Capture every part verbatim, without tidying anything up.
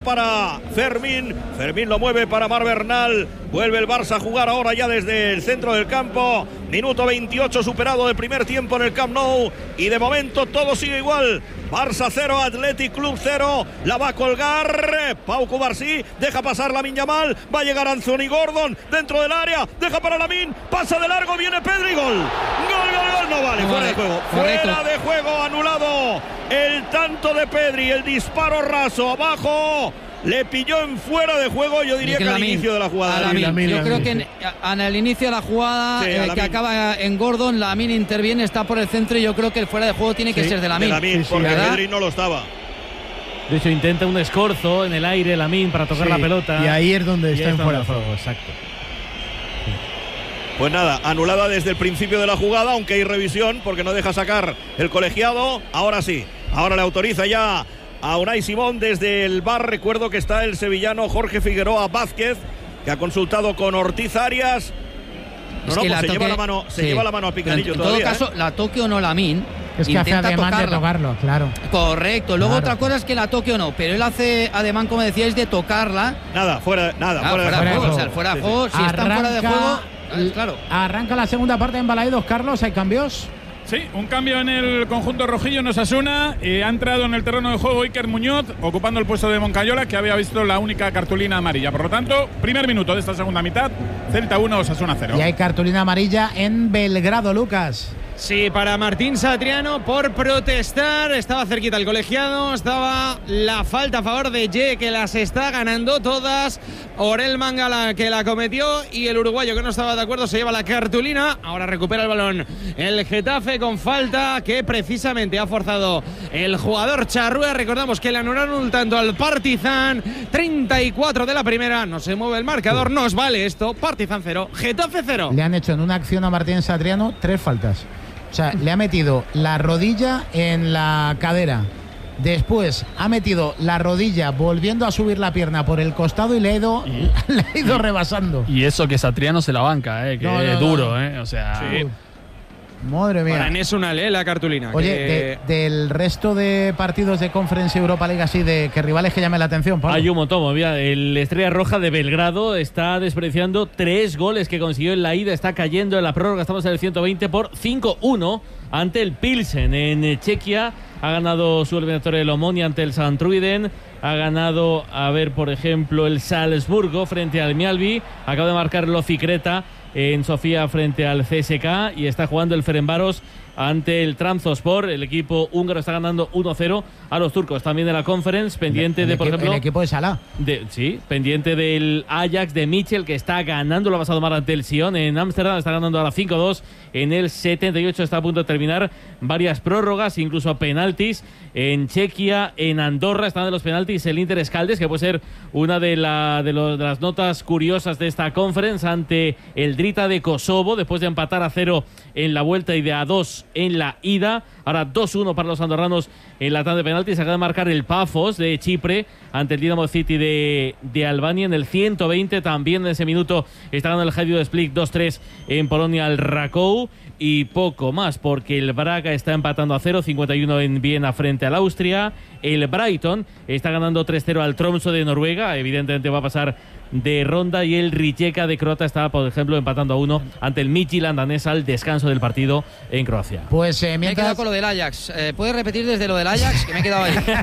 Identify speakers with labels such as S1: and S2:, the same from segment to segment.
S1: para Fermín. Fermín lo mueve para Mar Bernal. Vuelve el Barça a jugar ahora ya desde el centro del campo. Minuto veintiocho superado del primer tiempo en el Camp Nou. Y de momento todo sigue igual. Barça cero, Athletic Club cero. La va a colgar Pau Cubarsí. Deja pasar Lamine Yamal. Va a llegar Anthony Gordon dentro del área. Deja para Lamine. Pasa de largo. Viene Pedri. Gol. Gol, gol, gol. No vale.
S2: No
S1: fuera
S2: vale.
S1: de juego.
S2: Correcto.
S1: Fuera de juego. Anulado. El tanto de Pedri. El disparo raso abajo. Le pilló en fuera de juego, yo diría que al
S2: Lamine,
S1: inicio de la jugada.
S2: Lamine.
S3: Lamine,
S2: Yo
S3: Lamine,
S2: creo que en, en el inicio de la jugada,
S1: Sí,
S2: eh, que acaba en Gordon, Lamine interviene, está por el centro y yo creo que el fuera de juego tiene que
S3: Sí,
S2: ser de
S1: De
S2: Lamine.
S1: Lamine,
S3: Sí, sí,
S1: porque
S2: ¿verdad?
S1: Pedri no lo estaba.
S4: De hecho, intenta un escorzo en el aire Lamine para tocar
S3: Sí,
S4: la pelota.
S3: y ahí es donde
S4: Y
S3: está
S4: ahí
S3: en
S4: es
S3: fuera
S4: donde
S3: de
S4: está.
S3: juego.
S4: Exacto.
S1: Pues nada, anulada desde el principio de la jugada, aunque hay revisión porque no deja sacar el colegiado. Ahora sí, ahora le autoriza ya a Unai Simón desde el V A R. Recuerdo que está el sevillano Jorge Figueroa Vázquez, que ha consultado con Ortiz Arias. No,
S2: Es
S1: no,
S2: que
S1: pues
S2: la
S1: se,
S2: toque,
S1: lleva la mano, se
S2: sí.
S1: lleva la mano a Picanillo
S2: En
S1: todavía.
S2: todo caso,
S1: ¿eh?
S2: la toque o no Lamine,
S5: Es que hace
S2: intenta
S5: ademán de
S2: tocarla.
S5: tocarlo, claro.
S2: Correcto. Luego
S5: Claro.
S2: otra cosa es que la toque o no, pero él hace ademán, como decíais, de tocarla.
S1: Nada, fuera, nada,
S2: Ah,
S1: fuera,
S2: fuera
S1: de
S2: de
S1: juego.
S2: juego. O sea, el fuera de
S1: Sí, sí.
S2: juego, si están fuera de juego, eh, claro.
S5: Arranca la segunda parte en Balaidos, Carlos, ¿hay cambios?
S6: Sí, un cambio en el conjunto rojillo en Osasuna. Eh, ha entrado en el terreno de juego Iker Muñoz, ocupando el puesto de Moncayola, que había visto la única cartulina amarilla. Por lo tanto, primer minuto de esta segunda mitad, Celta uno, Osasuna cero.
S5: Y hay cartulina amarilla en Belgrado, Lucas.
S7: Sí, para Martín Satriano por protestar. Estaba cerquita el colegiado. Estaba la falta a favor de Ye, que las está ganando todas. Orel Mangala, que la cometió. Y el uruguayo, que no estaba de acuerdo, se lleva la cartulina. Ahora recupera el balón el Getafe con falta que precisamente ha forzado el jugador Charrúa. Recordamos que le anularon un tanto al Partizan. treinta y cuatro de la primera. No se mueve el marcador. Nos vale esto. Partizan cero, Getafe cero.
S5: Le han hecho en una acción a Martín Satriano tres faltas. O sea, le ha metido la rodilla en la cadera. Después ha metido la rodilla volviendo a subir la pierna por el costado y le ha ido,
S8: Y-
S5: le ha ido rebasando.
S8: Y eso que Satriano se la banca, eh, que
S5: No, no,
S8: es
S5: no.
S8: duro, eh, o sea.
S7: Sí.
S5: Madre mía.
S7: Para Enes Unal, eh, la cartulina.
S5: Oye,
S7: que-
S5: de- del resto de partidos de Conference Europa League así, de que rivales que llamen la atención, Pablo.
S4: Hay un montón, mira, el Estrella Roja de Belgrado está despreciando tres goles que consiguió en la ida, está cayendo en la prórroga, estamos en el ciento veinte por cinco uno ante el Pilsen en Chequia. Ha ganado su eliminatoria el Omonia ante el Santruiden. Ha ganado, a ver, por ejemplo, el Salzburgo frente al Mjällby. Acaba de marcar el Oficreta en Sofía frente al C S K. Y está jugando el Ferencváros ante el Trabzonspor. El equipo húngaro está ganando uno cero a los turcos. También de la Conference, pendiente
S5: el,
S4: de, por
S5: equi-
S4: ejemplo...
S5: el equipo de Salah.
S4: De, sí, pendiente del Ajax de Mitchell, que está ganando, lo ha pasado mal ante el Sion en Ámsterdam, está ganando ahora cinco dos. En el setenta y ocho está a punto de terminar varias prórrogas, incluso penaltis. En Chequia, en Andorra, están de los penaltis el Inter Escaldes, que puede ser una de, la, de, lo, de las notas curiosas de esta conference, ante el Drita de Kosovo, después de empatar a cero en la vuelta y de a dos en la ida. Ahora dos uno para los andorranos en la tanda de penaltis. Acaba de marcar el Pafos de Chipre ante el Dinamo City de, de Albania en el ciento veinte. También en ese minuto está ganando el Hajduk de Split dos tres en Polonia al Rakow. Y poco más, porque el Braga está empatando a cero, cincuenta y uno en Viena frente al Austria. El Brighton está ganando tres cero al Tromsø de Noruega, evidentemente va a pasar de ronda. Y el Rijeka de Croata está, por ejemplo, empatando a uno ante el Midtjylland danés al descanso del partido en Croacia.
S5: Pues eh,
S2: Me he quedado
S5: mientras...
S2: con lo del Ajax. Eh, ¿Puedes repetir desde lo del Ajax? Que me he quedado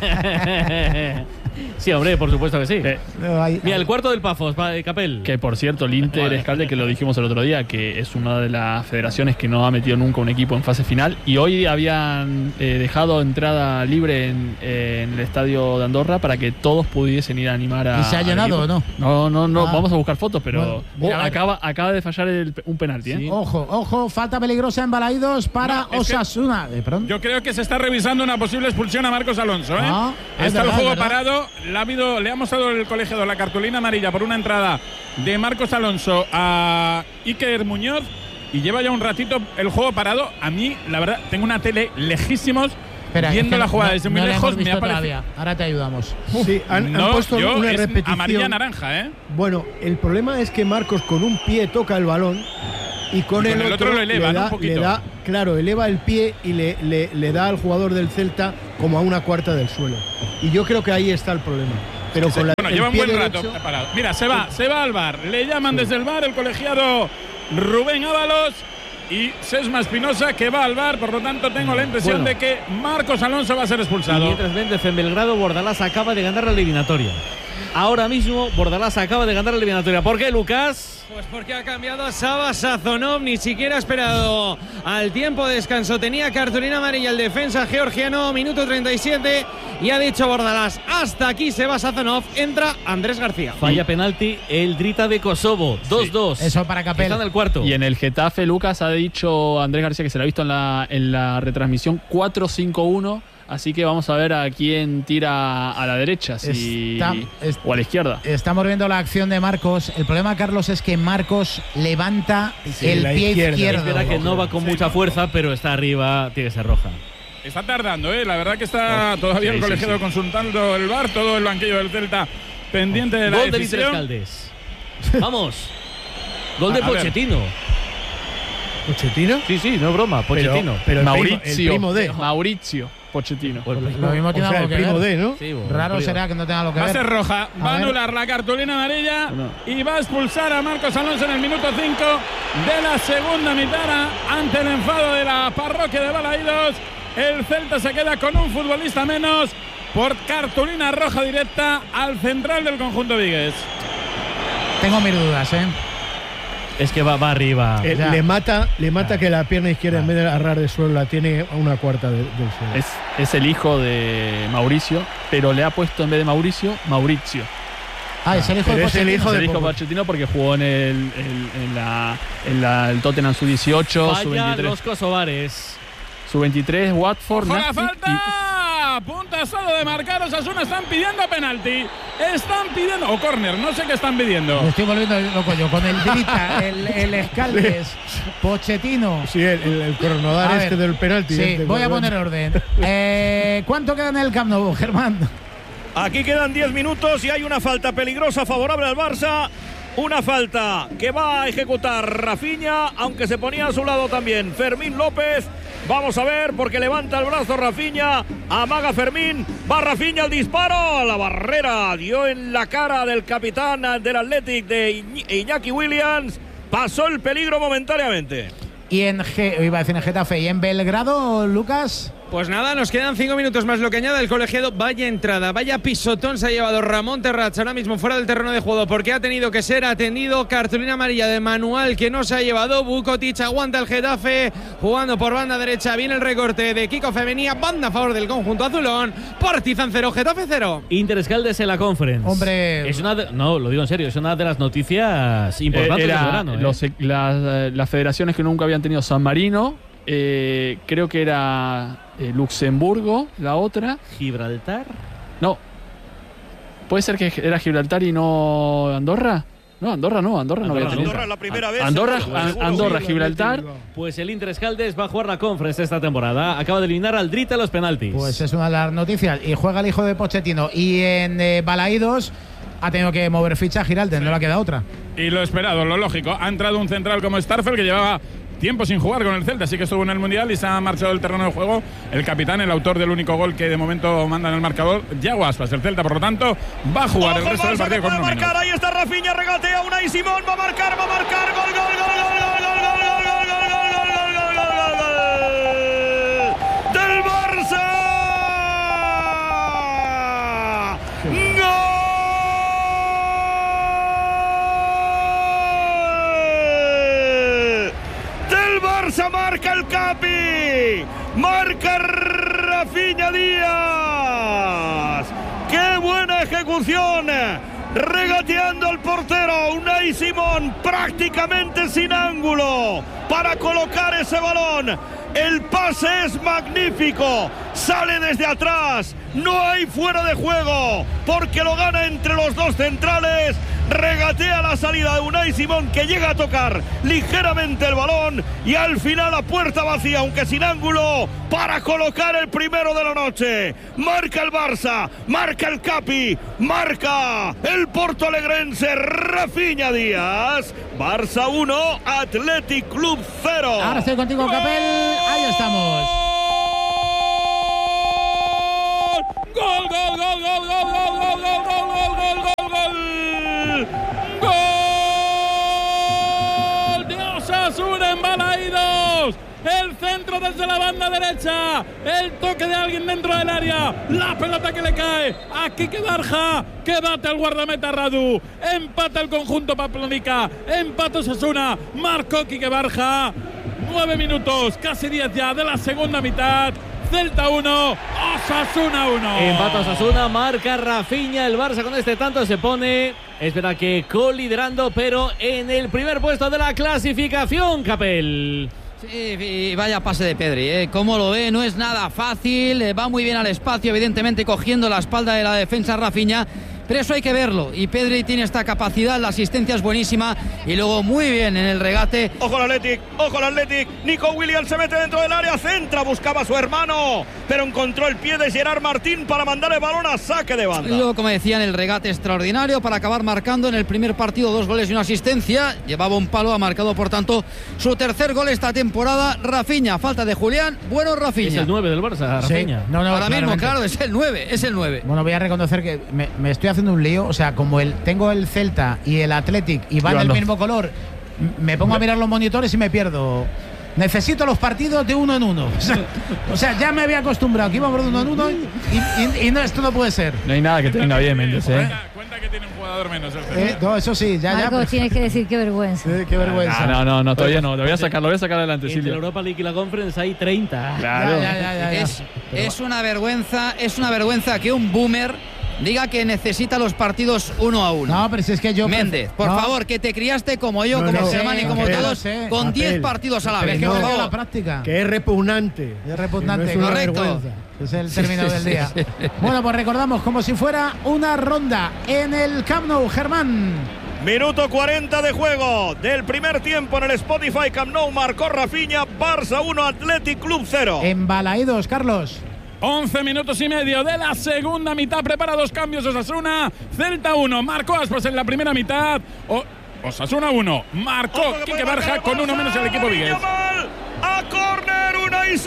S2: ahí.
S4: Sí, hombre, por supuesto que sí.
S8: Eh,
S5: No, hay-
S4: Mira, el cuarto del Pafos, pa- Capel.
S8: Que por cierto, el Inter Escalde, que lo dijimos el otro día, que es una de las federaciones que no ha metido nunca un equipo en fase final. Y hoy habían eh, dejado entrada libre en, eh, en el estadio de Andorra para que todos pudiesen ir a animar a.
S5: ¿Y se ha
S8: al
S5: llenado
S8: equipo.
S5: o no?
S8: No, no, no.
S5: Ah.
S8: Vamos a buscar fotos, pero.
S5: Bueno, mira,
S8: Oh,
S5: a ver.
S8: acaba, acaba de fallar el- un penalti, ¿eh?
S5: Ojo, ojo, falta peligrosa en Balaidos para
S6: No, es que-
S5: Osasuna. De pronto.
S6: Yo creo que se está revisando una posible expulsión a Marcos Alonso, ¿eh?
S5: Ah, es
S6: está
S5: verdad,
S6: el juego
S5: es verdad.
S6: parado. Le ha, habido, le ha mostrado el colegiado la cartulina amarilla por una entrada de Marcos Alonso a Iker Muñoz. Y lleva ya un ratito el juego parado. A mí, la verdad, tengo una tele lejísimos.
S5: Espera,
S6: viendo
S5: es que
S6: la
S5: no-
S6: jugada
S5: no-
S6: desde
S5: no
S6: muy
S5: la
S6: lejos,
S5: hemos
S6: me
S5: visto
S6: ha parecido.
S5: todavía. Ahora te ayudamos.
S3: Sí, han, han
S6: No,
S3: puesto
S6: yo
S3: una
S6: es
S3: repetición.
S6: amarilla-naranja, ¿eh?
S3: Bueno, el problema es que Marcos con un pie toca el balón y con,
S6: Y
S3: el,
S6: con el otro lo eleva,
S3: le
S6: ¿no?
S3: da,
S6: Un poquito.
S3: le da- claro, eleva el pie y le, le- le da al jugador del Celta como a una cuarta del suelo. Y yo creo que ahí está el problema. Pero con la
S6: Bueno,
S3: el
S6: lleva un
S3: pie
S6: buen
S3: derecho.
S6: rato parado. Mira, se va, se va al bar. Le llaman desde el bar el colegiado Rubén Ábalos y Sesma Espinosa, que va al bar. Por lo tanto, tengo la impresión
S4: Bueno.
S6: de que Marcos Alonso va a ser
S4: Y
S6: expulsado.
S4: mientras Méndez en Belgrado, Bordalás acaba de ganar la eliminatoria. Ahora mismo, Bordalás acaba de ganar la eliminatoria. ¿Por qué, Lucas?
S7: Pues porque ha cambiado a Saba Sazonov, ni siquiera ha esperado al tiempo de descanso. Tenía cartulina amarilla el defensa georgiano, minuto treinta y siete, y ha dicho Bordalás, hasta aquí se va Sazonov, entra Andrés García.
S4: Falla penalti el Drita de Kosovo, dos dos.
S5: Eso para
S4: Que
S5: Capel.
S4: está en el cuarto.
S8: Y en el Getafe, Lucas ha dicho Andrés García, que se lo ha visto en la, en la retransmisión, cuatro cinco uno. Así que vamos a ver a quién tira a la derecha si,
S5: Está- es-
S8: o a la izquierda.
S5: Estamos viendo la acción de Marcos. El problema, Carlos, es que Marcos levanta
S3: Sí,
S5: el
S3: la
S5: pie
S3: izquierda.
S5: izquierdo.
S4: Es verdad que no va con
S6: Sí.
S4: mucha fuerza, pero está arriba, tiene que ser roja.
S6: Está tardando, ¿eh? La verdad que está todavía
S4: Sí,
S6: el
S4: sí,
S6: colegiado
S4: sí.
S6: consultando el bar, todo el banquillo del Celta pendiente de la
S4: Gol de
S6: decisión.
S4: Caldes. Vamos. Gol de
S6: A- a ver.
S4: Pochettino.
S3: ¿Pochettino?
S4: Sí, sí, no es broma, Pochettino.
S3: Pero el primo-
S8: Mauricio.
S3: el primo de.
S8: Mauricio Pochettino.
S4: Pues,
S5: Lo mismo
S3: O
S5: tiene
S3: sea,
S5: algo
S3: el
S5: que
S3: primo
S5: ver.
S3: de, ¿no?
S4: sí, bueno,
S5: Raro
S4: frío.
S5: será que no tenga algo que
S6: Va a
S5: ver.
S6: ser roja, va a
S5: ver.
S6: anular la cartulina amarilla
S8: No.
S6: y va a expulsar a Marcos Alonso en el minuto cinco de la segunda mitad ante el enfado de la parroquia de Balaídos. El Celta se queda con un futbolista menos por cartulina roja directa al central del conjunto vigués.
S5: Tengo mis dudas, ¿eh?
S4: Es que va, va arriba.
S3: Eh,
S5: Ya.
S3: le mata, le mata que la pierna izquierda en vez de agarrar de suelo la tiene a una cuarta de- del suelo.
S8: Es, es el hijo de Mauricio, pero le ha puesto en vez de Mauricio, Mauricio.
S5: Ah, es el hijo
S3: Pero
S5: de
S3: es el
S5: Pochettino.
S3: hijo
S8: Es
S3: de
S8: el hijo de
S3: Poco.
S8: Pochettino porque jugó en el, el- en la, en la- el Tottenham sub dieciocho, sub
S4: Falla
S8: veintitrés.
S4: los kosovares.
S8: sub veintitrés, Watford,
S6: ¡Ojo la
S8: Nashville
S6: falta! Punta solo de marcar, Osasuna están pidiendo penalti. Están pidiendo, o córner, no sé qué están pidiendo.
S5: Me estoy volviendo loco yo. Con el Drita, el, el Escaldes, Pochettino.
S3: Sí, el, el, el cronodar
S5: A
S3: este
S5: ver,
S3: del penalti.
S5: Sí,
S3: este,
S5: voy a
S3: cuando-
S5: poner orden. Eh, ¿Cuánto queda en el Camp Nou, Germán?
S1: Aquí quedan diez minutos y hay una falta peligrosa favorable al Barça. Una falta que va a ejecutar Rafinha, aunque se ponía a su lado también Fermín López. Vamos a ver, porque levanta el brazo Rafinha, amaga Fermín, va Rafinha al disparo, la barrera dio en la cara del capitán del Athletic de Iñ- Iñaki Williams, pasó el peligro momentáneamente.
S5: Y en G, iba a decir en Getafe, y en Belgrado, Lucas.
S7: Pues nada, nos quedan cinco minutos más. Lo que añade el colegiado, vaya entrada, vaya pisotón se ha llevado Ramón Terrats ahora mismo fuera del terreno de juego porque ha tenido que ser atendido. Cartulina amarilla de Manual que no se ha llevado. Bukotic aguanta el Getafe jugando por banda derecha. Viene el recorte de Kiko Femenía, banda a favor del conjunto azulón. Partizan cero, Getafe cero.
S4: Inter Escaldes en la Conference.
S5: Hombre.
S4: Es una de- no, lo digo en serio, es una de las noticias
S8: Eh,
S4: importantes
S8: era
S4: del verano. ¿eh?
S8: los- las, eh, las federaciones que nunca habían tenido San Marino, eh, creo que era eh, Luxemburgo, la otra.
S4: Gibraltar.
S8: No. ¿Puede ser que era Gibraltar y no Andorra? No, Andorra no, Andorra, no había
S4: Andorra
S8: tenido.
S1: Andorra es la primera vez.
S8: Andorra,
S1: seguro,
S8: An-
S1: seguro.
S8: Andorra,
S3: Sí,
S8: Gibraltar.
S4: Pues el Inter Escaldes va a jugar la Conference esta temporada. Acaba de eliminar al Drita en los penaltis.
S5: Pues es una de las noticias. Y juega el hijo de Pochettino. Y en eh, Balaídos ha tenido que mover ficha Giraldes, no le queda otra.
S6: Y lo esperado, lo lógico. Ha entrado un central como Starfel que llevaba tiempo sin jugar con el Celta, así que estuvo en el Mundial y se ha marchado del terreno de juego el capitán, el autor del único gol que de momento manda en el marcador, Yago Aspas. El Celta, por lo tanto, va a jugar el
S1: Ojo,
S6: resto del
S1: Barça
S6: partido
S1: que
S6: con
S1: puede
S6: uno
S1: marcar,
S6: menos.
S1: ahí está Rafinha, regatea Unai Simón, va a marcar, va a marcar, gol, gol, gol, gol, gol, gol, gol, gol, gol, gol, gol, gol, gol, gol, gol, gol, del Barça. ¡Gol! Del Barça marca el Capi, marca Rafinha Díaz. ¡Qué buena ejecución! Regateando al portero Unai Simón, prácticamente sin ángulo para colocar ese balón. El pase es magnífico, sale desde atrás, no hay fuera de juego porque lo gana entre los dos centrales. Regatea la salida de Unai Simón, que llega a tocar ligeramente el balón y al final a puerta vacía, aunque sin ángulo, para colocar el primero de la noche. Marca el Barça, marca el Capi, marca el portoalegrense Rafinha Díaz. Barça uno, Athletic Club cero.
S5: Ahora estoy contigo, Capel. Ahí estamos.
S6: Gol, gol, gol, gol, gol, gol, gol, gol, gol, gol, gol, gol, El centro desde la banda derecha. El toque de alguien dentro del área. La pelota que le cae a Quique Barja, que bate al guardameta Radu. Empata el conjunto Pamplónica. Empata Osasuna. Marcó Quique Barja. Nueve minutos, casi diez ya de la segunda mitad. Celta uno, Osasuna uno.
S4: Empata Osasuna, marca Rafinha. El Barça con este tanto se pone, es verdad que coliderando, pero en el primer puesto de la clasificación, Capel.
S2: Sí, y vaya pase de Pedri, ¿eh? Como lo ve, no es nada fácil. eh, Va muy bien al espacio, evidentemente cogiendo la espalda de la defensa Rafinha. Pero eso hay que verlo. Y Pedri tiene esta capacidad, la asistencia es buenísima. Y luego muy bien en el regate.
S1: Ojo al Athletic, ojo al Athletic. Nico Williams se mete dentro del área, centra, buscaba a su hermano, pero encontró el pie de Gerard Martín para mandar el balón a saque de banda.
S2: Y luego, como decía, en el regate extraordinario para acabar marcando en el primer partido dos goles y una asistencia. Llevaba un palo, ha marcado por tanto su tercer gol esta temporada. Rafinha, falta de Julián, bueno Rafinha.
S4: Es el nueve del Barça, Rafinha.
S5: Sí, no, no,
S2: Ahora mismo,
S5: claramente.
S2: claro, es el nueve, es el nueve.
S5: Bueno, voy a reconocer que me, me estoy haciendo un lío. O sea, como el tengo el Celta y el Athletic y van del mismo color, m- me pongo a mirar los monitores y me pierdo. Necesito los partidos de uno en uno. O sea, o sea, ya me había acostumbrado que íbamos de uno en uno y, y- y no, esto no puede ser.
S8: No hay nada que te venga bien, Méndez, ¿eh?
S6: Cuenta, cuenta que tiene un jugador menos el Celta.
S5: Eh, no, eso sí, ya, ya.
S9: Marcos,
S5: pero-
S9: tienes que decir qué vergüenza.
S5: Eh, qué vergüenza.
S8: Ah, no, no, no, todavía no. Lo voy a sacar, lo voy a sacar adelante,
S4: Entre la
S8: Silvio.
S4: Europa League y la Conference hay treinta.
S8: Claro.
S5: Ya, ya, ya, ya, ya.
S2: Es, es una vergüenza, es una vergüenza que un boomer diga que necesita los partidos uno a uno.
S5: No, pero si es que yo.
S2: Méndez, por
S5: no,
S2: favor, que te criaste como yo,
S3: No,
S2: como
S3: no,
S2: Germán y
S5: sí,
S2: como
S5: que
S2: todos,
S5: lo sé.
S2: con diez
S3: Papel.
S2: partidos a la
S5: Pero
S2: vez.
S5: es que
S2: por
S5: me veo
S2: favor.
S5: la práctica.
S3: Que es repugnante.
S5: Es repugnante.
S3: Que no es una
S2: Correcto.
S3: vergüenza.
S5: Es el término del día. Bueno, pues recordamos como si fuera una ronda en el Camp Nou, Germán.
S1: Minuto cuarenta de juego del primer tiempo en el Spotify Camp Nou. Marcó Rafinha, Barça uno, Athletic Club cero.
S5: Embalaídos, Carlos.
S6: once minutos y medio de la segunda mitad. Prepara dos cambios Osasuna. Celta uno. Marcó Aspas en la primera mitad. O, Osasuna uno. Marcó
S1: Ojo que
S6: Quique
S1: puede
S6: Barja
S1: marcar
S6: con uno
S1: Barça,
S6: menos el equipo
S1: Lamine
S6: vigués.
S1: Yamal, a córner, Unai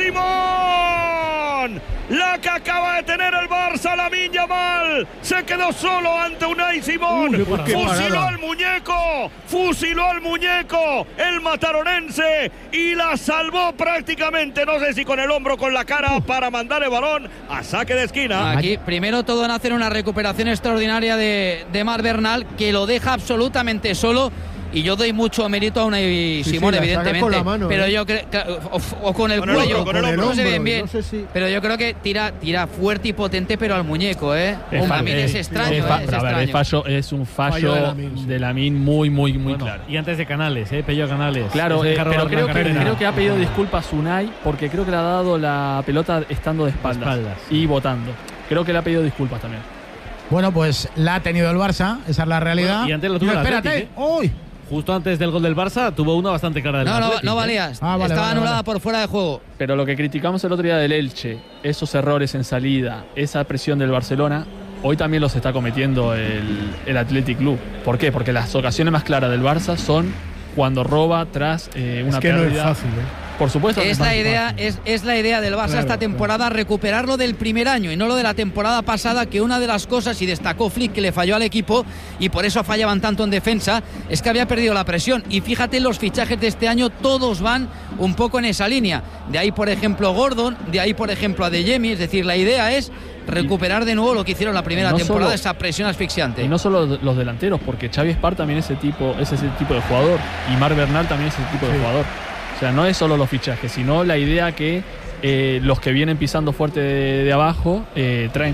S1: Simón. La que acaba de tener el Barça, Lamine Yamal. Se quedó solo ante Unai Simón.
S3: Uy, qué
S1: fusiló
S3: parada.
S1: al muñeco. Fusiló al muñeco. El mataronense. Y la salvó prácticamente. No sé si con el hombro o con la cara para mandar el balón a saque de esquina.
S2: Aquí, primero todo en hacer una recuperación extraordinaria de, de Mar Bernal, que lo deja absolutamente solo. Y yo doy mucho mérito a Unai
S3: Sí,
S2: Simón,
S3: sí, la saca
S2: evidentemente.
S3: con la mano,
S2: pero
S3: ¿eh?
S2: yo creo. O, o con el
S1: Con el
S2: cuello.
S1: hombro, con el hombro.
S2: No se ven bien.
S3: No sé si-
S2: Pero yo creo que tira, tira fuerte y potente, pero al muñeco, ¿eh?
S8: Es
S2: Un
S8: fa-
S2: Lamine es
S8: eh,
S2: extraño,
S8: es
S2: ¿eh?
S8: fa-
S2: Es
S8: pero a ver,
S2: extraño.
S8: es, fallo, es un fallo,
S3: Fallo de Lamine, sí.
S8: de Lamine muy, muy, muy
S4: Bueno,
S8: claro.
S4: y antes de Canales, ¿eh? Pello Canales.
S8: Claro,
S4: Es el
S8: eh,
S4: carro
S8: pero
S4: de
S8: creo
S4: la
S8: que,
S4: carrera.
S8: creo que ha pedido disculpas Unai porque creo que le ha dado la pelota estando de espaldas,
S4: espaldas.
S8: y votando. Creo que le ha pedido disculpas también.
S5: Bueno, pues la ha tenido el Barça, esa es la realidad.
S4: Bueno, y antes lo tuvo
S5: No,
S4: el
S5: espérate.
S4: Athletic,
S5: ¡Uy!
S4: Justo antes del gol del Barça tuvo una bastante clara del
S2: No, no,
S4: Athletic,
S2: no
S4: ¿eh?
S2: valía.
S5: Ah, vale,
S2: Estaba
S5: vale,
S2: anulada
S5: vale.
S2: por fuera de juego.
S8: Pero lo que criticamos el otro día del Elche, esos errores en salida, esa presión del Barcelona, hoy también los está cometiendo el, el Athletic Club. ¿Por qué? Porque las ocasiones más claras del Barça son cuando roba tras eh, una
S3: Es que no
S8: pérdida.
S3: es fácil, ¿eh?
S8: Por supuesto. que
S2: Es
S8: no
S2: la
S8: fácil.
S2: idea, es, es la idea del Barça
S3: Claro,
S2: esta temporada, recuperar lo del primer año y no lo de la temporada pasada, que una de las cosas, y destacó Flick, que le falló al equipo y por eso fallaban tanto en defensa, es que había perdido la presión. Y fíjate, los fichajes de este año todos van un poco en esa línea. De ahí, por ejemplo, Gordon, de ahí, por ejemplo, Adeyemi. Es decir, la idea es recuperar de nuevo lo que hicieron la primera
S8: no
S2: temporada,
S8: solo-
S2: esa presión asfixiante.
S8: Y no solo los delanteros, porque Xavi Espar también es ese tipo, es ese tipo de jugador. Y Mar Bernal también es ese tipo de jugador. O sea, no es solo los fichajes, sino la idea que eh, los que vienen pisando fuerte de, de abajo eh, traen.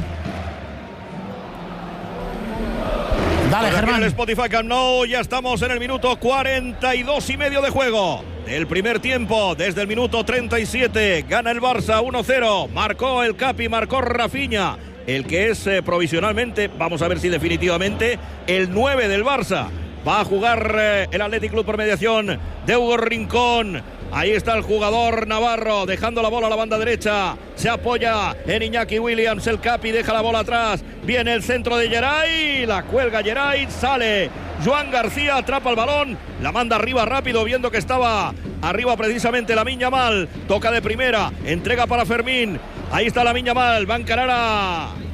S5: Dale,
S1: Pues aquí en
S5: Germán.
S1: el Spotify Camp Nou ya estamos en el minuto cuarenta y dos y medio de juego del primer tiempo. Desde el minuto treinta y siete gana el Barça uno cero. Marcó el Capi, marcó Rafinha, el que es eh, provisionalmente, vamos a ver si definitivamente, el nueve del Barça. Va a jugar eh, el Athletic Club por mediación de Hugo Rincón. Ahí está el jugador navarro dejando la bola a la banda derecha. Se apoya en Iñaki Williams. El Capi deja la bola atrás. Viene el centro de Geray. La cuelga Geray. Sale Joan García. Atrapa el balón. La manda arriba rápido viendo que estaba arriba precisamente Lamine Yamal. Toca de primera. Entrega para Fermín. Ahí está Lamine Yamal. Va a encarar a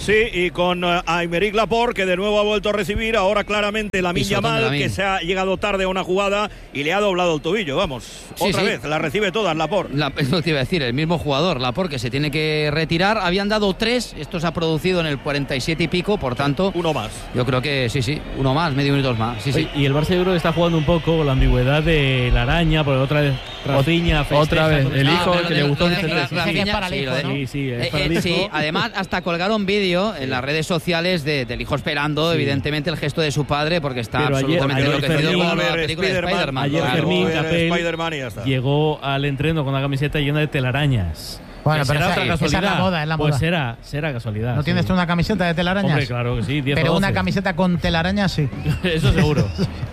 S1: Sí, y con uh, Aymeric Laporte, que de nuevo ha vuelto a recibir, ahora claramente Lamine Yamal, que se ha llegado tarde a una jugada y le ha doblado el tobillo, vamos, sí, otra sí. vez, la recibe todas Laporte.
S2: La, eso te iba a decir, el mismo jugador, Laporte, que se tiene que retirar, habían dado tres, esto se ha producido en el cuarenta y siete y pico, por tanto...
S1: Uno más.
S2: Yo creo que sí, sí, uno más, medio minutos más, sí,
S4: Oye,
S2: sí.
S4: Y el Barça yo creo que está jugando un poco con la ambigüedad de la araña, porque otra vez Rafinha festeja,
S8: otra vez, el
S2: ah,
S8: hijo que le gustó
S2: de,
S8: el
S2: de, Rafinha,
S5: es para el
S2: sí,
S5: hijo,
S2: de,
S5: ¿no?
S4: Sí, sí, es
S2: eh,
S4: para el
S2: eh,
S4: hijo.
S2: sí, además hasta colgaron vídeo en las redes sociales de, del hijo esperando, sí. evidentemente, el gesto de su padre, porque está
S4: Pero
S2: absolutamente
S4: ayer,
S2: enloquecido
S4: ayer
S2: con la
S1: Fermín,
S2: película de
S1: Spider-Man,
S2: Spider-Man.
S4: Ayer
S2: Claro.
S4: Fermín
S1: Claro,
S4: Capel
S1: Spider-Man y ya está.
S4: llegó al entreno con una camiseta llena de telarañas.
S5: Bueno, pero
S4: será
S5: esa,
S4: otra
S5: esa
S4: casualidad.
S5: es la moda, es la
S4: pues
S5: moda.
S4: será, será casualidad.
S5: ¿No
S4: sí.
S5: tienes tú una camiseta de telarañas?
S4: Hombre, claro que sí, diez
S5: Pero
S4: o
S5: una
S4: doce.
S5: camiseta con telarañas, sí.
S4: Eso seguro.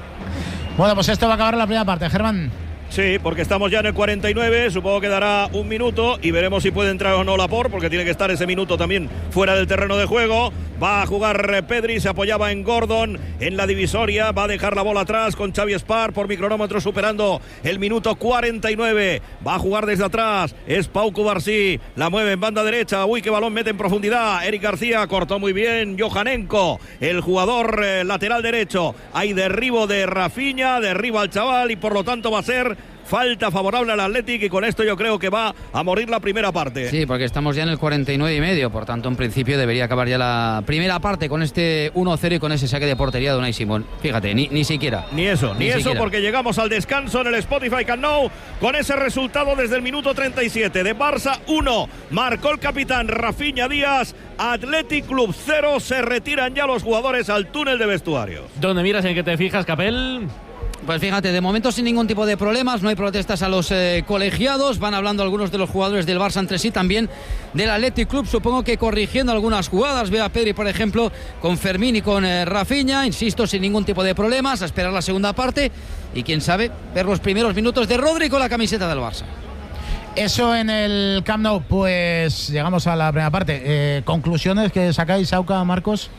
S5: Bueno, pues esto va a acabar la primera parte, Germán.
S1: Sí, porque estamos ya en el cuarenta y nueve, supongo que dará un minuto y veremos si puede entrar o no Laporte, porque tiene que estar ese minuto también fuera del terreno de juego. Va a jugar Pedri, se apoyaba en Gordon en la divisoria, va a dejar la bola atrás con Xavi Espar por micronómetro superando el minuto cuarenta y nueve. Va a jugar desde atrás, es Pau Cubarsí, la mueve en banda derecha, uy, qué balón mete en profundidad. Eric García cortó muy bien, Johanenko, el jugador eh, lateral derecho. Hay derribo de Rafinha, derriba al chaval y por lo tanto va a ser falta favorable al Athletic y con esto yo creo que va a morir la primera parte.
S2: Sí, porque estamos ya en el cuarenta y nueve y medio, por tanto en principio debería acabar ya la primera parte con este uno cero y con ese saque de portería de Unai Simón. Fíjate, ni, ni siquiera.
S1: Ni eso, ni,
S2: Ni
S1: eso
S2: siquiera.
S1: porque llegamos al descanso en el Spotify Camp Nou con ese resultado desde el minuto treinta y siete de Barça uno. Marcó el capitán Rafinha Díaz, Athletic Club cero, se retiran ya los jugadores al túnel de vestuarios.
S4: ¿Dónde miras, en qué te fijas, Capel?
S2: Pues fíjate, de momento sin ningún tipo de problemas, no hay protestas a los eh, colegiados, van hablando algunos de los jugadores del Barça entre sí, también del Athletic Club, supongo que corrigiendo algunas jugadas. Veo a Pedri, por ejemplo, con Fermín y con eh, Rafinha, insisto, sin ningún tipo de problemas, a esperar la segunda parte y quién sabe, ver los primeros minutos de Rodri con la camiseta del Barça.
S5: Eso en el Camp Nou. Pues llegamos a la primera parte. Eh, ¿Conclusiones que sacáis, Auca, Marcos?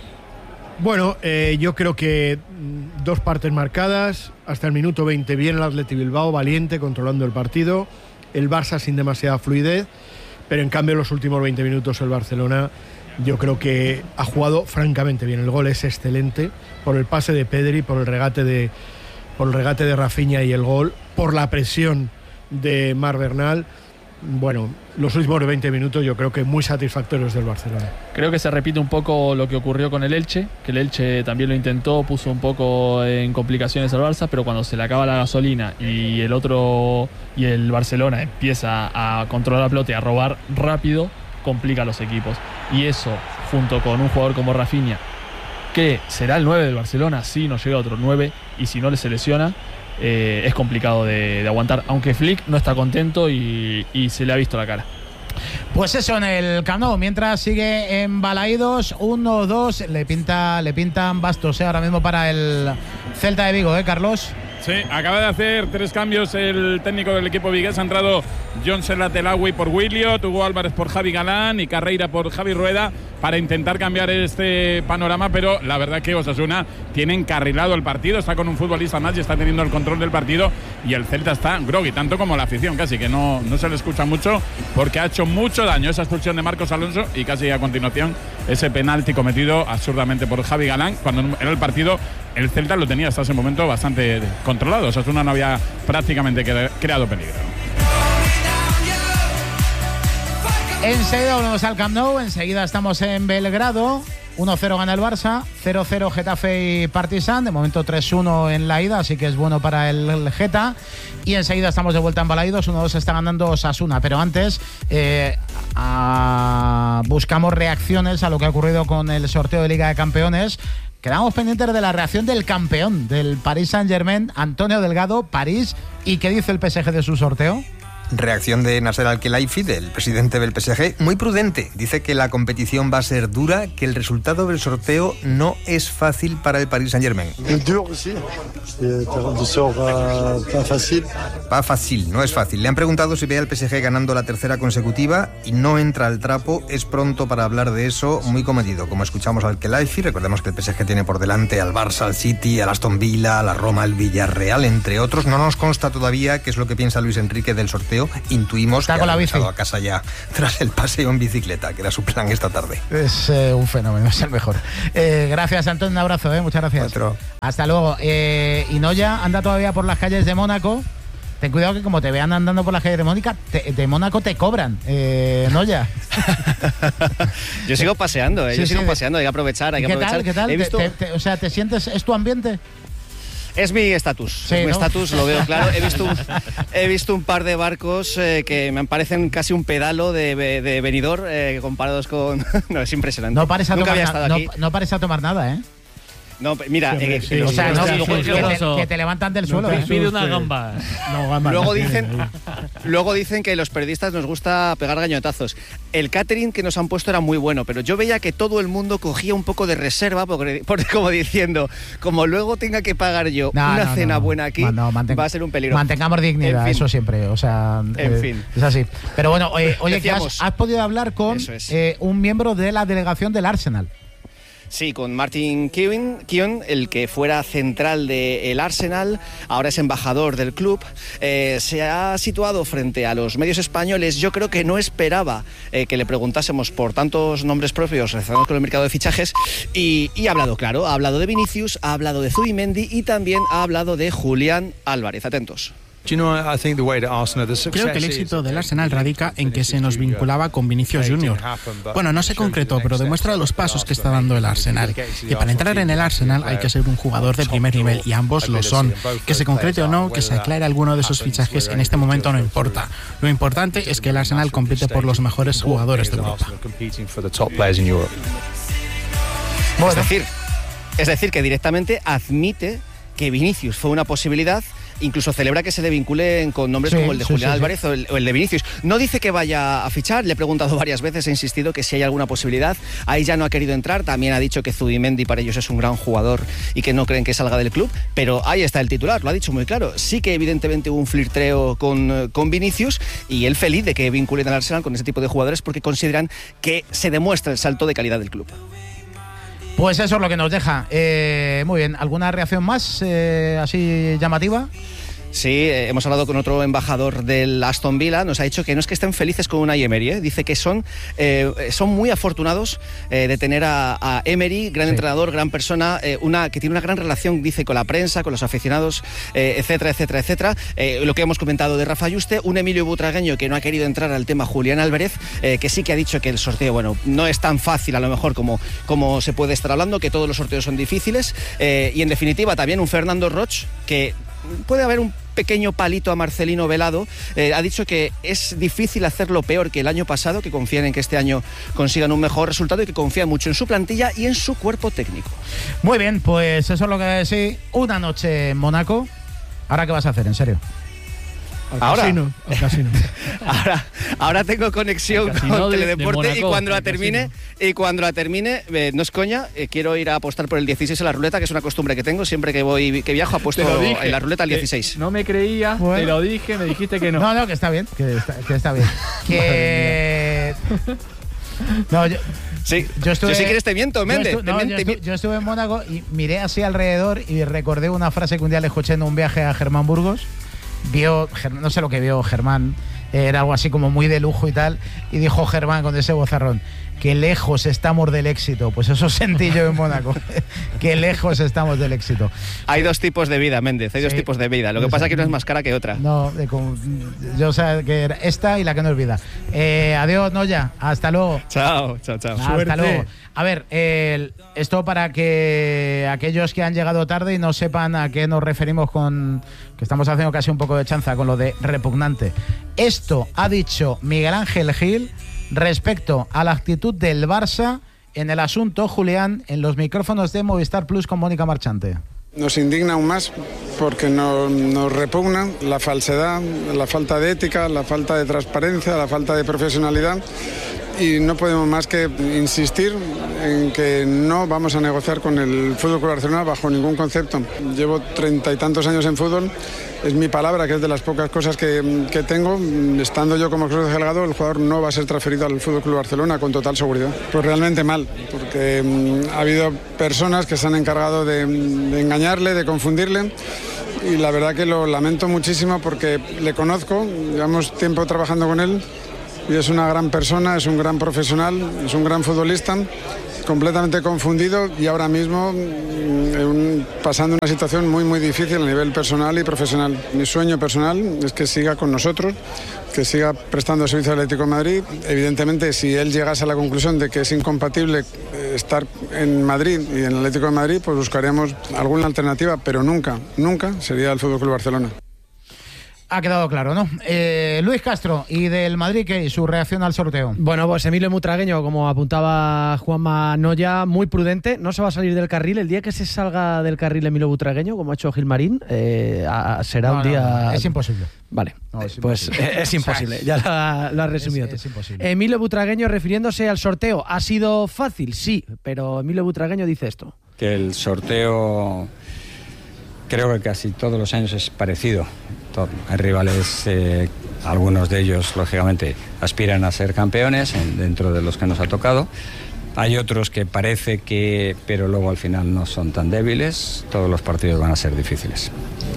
S3: Bueno, eh, yo creo que mm, dos partes marcadas. Hasta el minuto veinte bien el Athletic Bilbao, valiente, controlando el partido. El Barça sin demasiada fluidez. Pero en cambio en los últimos veinte minutos el Barcelona yo creo que ha jugado francamente bien. El gol es excelente por el pase de Pedri, por el regate de, por el regate de Rafinha y el gol, por la presión de Marc Bernal. Bueno, los últimos veinte minutos yo creo que muy satisfactorios del Barcelona.
S8: Creo que se repite un poco lo que ocurrió con el Elche, que el Elche también lo intentó, puso un poco en complicaciones al Barça, pero cuando se le acaba la gasolina y el otro y el Barcelona empieza a controlar la pelota y a robar rápido, complica a los equipos. Y eso, junto con un jugador como Rafinha, que será el nueve del Barcelona, si no llega otro nueve y si no le se lesiona, Eh, es complicado de, de aguantar, aunque Flick no está contento y, y se le ha visto la cara.
S5: Pues eso en el Camp Nou, mientras sigue en Balaídos, uno dos, le pinta, le pintan bastos, ¿eh? Ahora mismo para el Celta de Vigo, ¿eh, Carlos?
S6: Sí, acaba de hacer tres cambios el técnico del equipo vigués. Ha entrado John Serratelawi por Williot, Hugo Álvarez por Javi Galán y Carreira por Javi Rueda para intentar cambiar este panorama, pero la verdad que Osasuna tiene encarrilado el partido, está con un futbolista más y está teniendo el control del partido y el Celta está groggy, tanto como la afición, casi que no, no se le escucha mucho porque ha hecho mucho daño esa expulsión de Marcos Alonso y casi a continuación ese penalti cometido absurdamente por Javi Galán, cuando en el partido el Celta lo tenía hasta ese momento bastante controlado. Osasuna no había prácticamente creado peligro.
S5: Enseguida volvemos al Camp Nou, enseguida estamos en Belgrado. uno cero gana el Barça, cero cero Getafe y Partizan, de momento tres uno en la ida, así que es bueno para el, el Geta. Y enseguida estamos de vuelta en Balaídos, uno dos está ganando Osasuna. Pero antes eh, a, buscamos reacciones a lo que ha ocurrido con el sorteo de Liga de Campeones. Quedamos pendientes de la reacción del campeón, del Paris Saint-Germain, Antonio Delgado, París. ¿Y qué dice el P S G de su sorteo?
S9: Reacción de Nasser Al-Khelaifi, del presidente del P S G, muy prudente. Dice que la competición va a ser dura, que el resultado del sorteo no es fácil para el Paris Saint-Germain. Va fácil, no es fácil. Le han preguntado si ve al P S G ganando la tercera consecutiva y no entra al trapo. Es pronto para hablar de eso, muy comedido. Como escuchamos al Al-Khelaifi, recordemos que el P S G tiene por delante al Barça, al City, al Aston Villa, a la Roma, al Villarreal, entre otros. No nos consta todavía qué es lo que piensa Luis Enrique del sorteo, paseo, intuimos
S5: Está
S9: que
S5: con
S9: ha
S5: la bici.
S9: regresado a casa ya tras el paseo en bicicleta, que era su plan esta tarde.
S5: Es eh, un fenómeno, es el mejor. Eh, gracias, Antón, un abrazo, eh, muchas gracias.
S9: Otro.
S5: Hasta luego. Eh, y Noya anda todavía por las calles de Mónaco. Ten cuidado que como te vean andando por las calles de Mónica, te, de Mónaco te cobran, eh, Noya.
S10: Yo sigo paseando, eh,
S5: Sí,
S10: yo sigo
S5: sí,
S10: paseando, hay que aprovechar, hay que
S5: ¿Qué
S10: aprovechar.
S5: tal? ¿Qué tal?
S10: He
S5: Te-
S10: visto-
S5: te- te- o sea, ¿te sientes, es tu ambiente?
S10: Es mi estatus,
S5: Sí,
S10: es mi
S5: ¿no?
S10: estatus, lo veo claro. He visto un, he visto un par de barcos eh, que me parecen casi un pedalo de, de Benidorm eh, comparados con... no, es impresionante.
S5: No pares a
S10: Nunca
S5: tomar,
S10: había
S5: na-
S10: estado
S5: no,
S10: aquí.
S5: no pares a tomar nada, ¿eh?
S10: No, mira,
S3: Sí, hombre,
S10: eh,
S3: sí,
S10: los-
S5: O sea, no,
S10: los-
S5: que,
S10: luego-
S5: que
S10: luego-
S5: te, que te levantan del suelo,
S3: te
S5: ¿eh?
S4: Pide una
S3: asustes.
S4: gamba.
S3: No, gamba
S10: Luego
S3: no tiene
S10: dicen,
S3: ahí.
S10: luego dicen que los periodistas nos gusta pegar gañotazos. El catering que nos han puesto era muy bueno, pero yo veía que todo el mundo cogía un poco de reserva, porque, porque como diciendo, como luego tenga que pagar yo
S5: No,
S10: una
S5: no,
S10: cena
S5: no.
S10: buena aquí,
S5: No, manten-
S10: va a ser un peligro.
S5: Mantengamos dignidad,
S10: En fin.
S5: eso siempre. O sea,
S10: En
S5: eh,
S10: fin.
S5: es así. Pero bueno, eh, oye, que has,
S10: Decíamos-
S5: has podido hablar con
S10: Eso es.
S5: eh, un miembro de la delegación del Arsenal.
S10: Sí, con Martin Keown, Keown, el que fuera central del Arsenal, ahora es embajador del club. Eh, se ha situado frente a los medios españoles. Yo creo que no esperaba eh, que le preguntásemos por tantos nombres propios relacionados con el mercado de fichajes y, y ha hablado claro, ha hablado de Vinicius, ha hablado de Zubimendi y también ha hablado de Julián Álvarez. Atentos.
S11: Creo que el éxito del Arsenal radica en que se nos vinculaba con Vinicius Junior Bueno, no se concretó, pero demuestra los pasos que está dando el Arsenal. Y para entrar en el Arsenal hay que ser un jugador de primer nivel, y ambos lo son. Que se concrete o no, que se aclare alguno de esos fichajes, en este momento no importa. Lo importante es que el Arsenal compite por los mejores jugadores de Europa.
S10: Es decir, es decir, que directamente admite que Vinicius fue una posibilidad, incluso celebra que se le vinculen con nombres
S5: Sí,
S10: como el de
S5: sí,
S10: Julián
S5: sí, sí.
S10: Álvarez o el, o el de Vinicius. No dice que vaya a fichar, le he preguntado varias veces, he insistido que si hay alguna posibilidad. Ahí ya no ha querido entrar, también ha dicho que Zubimendi para ellos es un gran jugador y que no creen que salga del club, pero ahí está el titular, lo ha dicho muy claro. Sí que evidentemente hubo un flirteo con, con Vinicius y él feliz de que vinculen al Arsenal con ese tipo de jugadores porque consideran que se demuestra el salto de calidad del club.
S5: Pues eso es lo que nos deja. Eh, muy bien, ¿alguna reacción más eh, así llamativa?
S10: Sí, eh, hemos hablado con otro embajador del Aston Villa, nos ha dicho que no es que estén felices con Unai Emery, ¿eh? Dice que son, eh, son muy afortunados eh, de tener a, a Emery, gran
S5: Sí.
S10: entrenador, gran persona, eh, una que tiene una gran relación, dice, con la prensa, con los aficionados, eh, etcétera, etcétera, etcétera. Eh, lo que hemos comentado de Rafa Yuste, un Emilio Butragueño que no ha querido entrar al tema Julián Álvarez, eh, que sí que ha dicho que el sorteo, bueno, no es tan fácil a lo mejor como, como se puede estar hablando, que todos los sorteos son difíciles, eh, y en definitiva también un Fernando Roch que puede haber un pequeño palito a Marcelino Velado. Eh, ha dicho que es difícil hacerlo peor que el año pasado, que confían en que este año consigan un mejor resultado y que confían mucho en su plantilla y en su cuerpo técnico.
S5: Muy bien, pues eso es lo que decir. Una noche en Mónaco. ¿Ahora qué vas a hacer, en serio?
S3: Al
S10: Ahora.
S3: casino, al casino.
S10: Ahora, ahora tengo conexión
S4: El casino
S10: con
S4: de- de
S10: Teledeporte y
S4: Mónaco,
S10: cuando la
S4: el
S10: termine, y cuando la termine, eh, no es coña, eh, quiero ir a apostar por el dieciséis en la ruleta, que es una costumbre que tengo, siempre que voy que viajo apuesto
S8: Te lo dije.
S10: en la ruleta el
S8: Eh,
S10: dieciséis.
S8: No me creías,
S5: Bueno.
S8: te lo dije, me dijiste que no.
S5: No, no, que está bien, que está, que está bien. Que... No, yo,
S10: Sí,
S5: yo estuve...
S10: yo si quieres te miento,
S5: yo
S10: Méndez.
S5: estu-
S10: te
S5: no,
S10: miento,
S5: yo,
S10: te
S5: estu-
S10: mi-
S5: yo estuve en Mónaco y miré así alrededor y recordé una frase que un día le escuché en un viaje a Germán Burgos. Vio, Ger- no sé lo que vio Germán, era algo así como muy de lujo y tal, y dijo Germán con ese vozarrón: que lejos estamos del éxito. Pues eso sentí yo en Mónaco, que lejos estamos del éxito.
S10: Hay dos tipos de vida, Méndez, hay dos
S5: Sí.
S10: tipos de vida. Lo que pasa es que una es más cara que otra.
S5: No, de como- yo sé que era esta y la que no es vida. Eh, adiós, Noya, hasta luego.
S10: Chao, chao, chao.
S5: Hasta
S3: Suerte.
S5: luego. A ver, el- esto para que aquellos que han llegado tarde y no sepan a qué nos referimos con que estamos haciendo casi un poco de chanza con lo de repugnante. Esto ha dicho Miguel Ángel Gil respecto a la actitud del Barça en el asunto Julián en los micrófonos de Movistar Plus con Mónica Marchante.
S12: Nos indigna aún más porque nos, nos repugna la falsedad, la falta de ética, la falta de transparencia, la falta de profesionalidad y no podemos más que insistir en que no vamos a negociar con el Fútbol Club Barcelona bajo ningún concepto. Llevo treinta y tantos años en fútbol, es mi palabra, que es de las pocas cosas que, que tengo. Estando yo como Cruz Delgado, el jugador no va a ser transferido al Fútbol Club Barcelona con total seguridad. Pues realmente mal, porque mm, ha habido personas que se han encargado de, de engañarle, de confundirle y la verdad que lo lamento muchísimo porque le conozco, llevamos tiempo trabajando con él y es una gran persona, es un gran profesional, es un gran futbolista, completamente confundido y ahora mismo un, pasando una situación muy muy difícil a nivel personal y profesional. Mi sueño personal es que siga con nosotros, que siga prestando servicio al Atlético de Madrid. Evidentemente, si él llegase a la conclusión de que es incompatible estar en Madrid y en el Atlético de Madrid, pues buscaremos alguna alternativa, pero nunca, nunca sería el F C Barcelona.
S5: Ha quedado claro, ¿no? Eh, Luis Castro, y del Madrid, ¿qué? Su reacción al sorteo.
S7: Bueno, pues Emilio Butragueño, como apuntaba Juanma Noya, muy prudente, no se va a salir del carril. El día que se salga del carril Emilio Butragueño, como ha hecho Gilmarín, eh, a, será
S5: no,
S7: un día...
S5: No, no, es imposible.
S7: Vale,
S5: no, es
S7: pues
S5: imposible.
S7: es imposible, o sea, ya lo, ha, lo has resumido
S5: es,
S7: tú.
S5: Es imposible.
S7: Emilio Butragueño, refiriéndose al sorteo, ¿ha sido fácil? Sí, pero Emilio Butragueño dice esto.
S13: Que el sorteo... Creo que casi todos los años es parecido. Todo. Hay rivales, eh, algunos de ellos, lógicamente, aspiran a ser campeones en, dentro de los que nos ha tocado. Hay otros que parece que, pero luego al final no son tan débiles. Todos los partidos van a ser difíciles.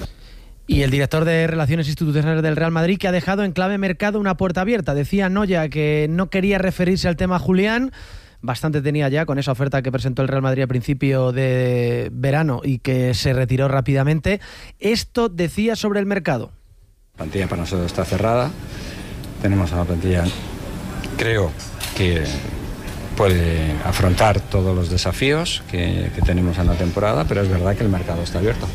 S7: Y el director de Relaciones Institucionales del Real Madrid, que ha dejado en clave mercado una puerta abierta. Decía Noya que no quería referirse al tema Julián. Bastante tenía ya con esa oferta que presentó el Real Madrid a principio de verano y que se retiró rápidamente. Esto decía sobre el mercado.
S13: La plantilla para nosotros está cerrada. Tenemos una plantilla, creo que puede afrontar todos los desafíos que, que tenemos en la temporada, pero es verdad que el mercado está abierto.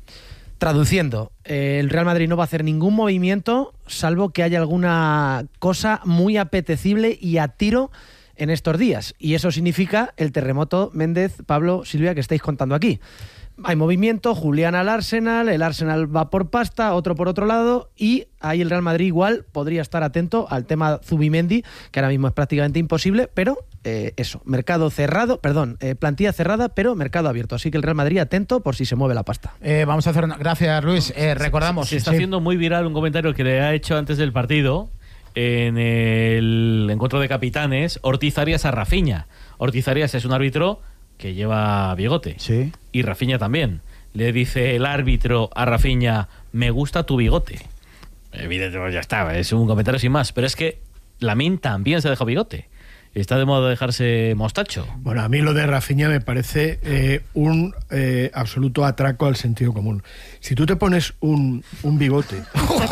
S7: Traduciendo, eh, el Real Madrid no va a hacer ningún movimiento salvo que haya alguna cosa muy apetecible y a tiro en estos días, y eso significa el terremoto Méndez, Pablo, Silvia, que estáis contando aquí. Hay movimiento, Julián al Arsenal, el Arsenal va por pasta, otro por otro lado, y ahí el Real Madrid igual podría estar atento al tema Zubimendi, que ahora mismo es prácticamente imposible, pero eh, eso, mercado cerrado, perdón, eh, plantilla cerrada, pero mercado abierto, así que el Real Madrid atento por si se mueve la pasta.
S5: Eh, vamos a hacer una... Gracias, Luis. Eh, recordamos...
S4: Se, se está
S5: sí.
S4: haciendo muy viral un comentario que le ha hecho antes del partido en el encuentro de capitanes, Ortiz Arias a Rafinha. Ortiz Arias es un árbitro que lleva bigote.
S5: Sí.
S4: Y Rafinha también. Le dice el árbitro a Rafinha, me gusta tu bigote. Evidentemente, ya está, es un comentario sin más. Pero es que Lamine también se dejó bigote. Está de modo de dejarse mostacho.
S3: Bueno, a mí lo de Rafinha me parece eh, un eh, absoluto atraco al sentido común. Si tú te pones un, un bigote...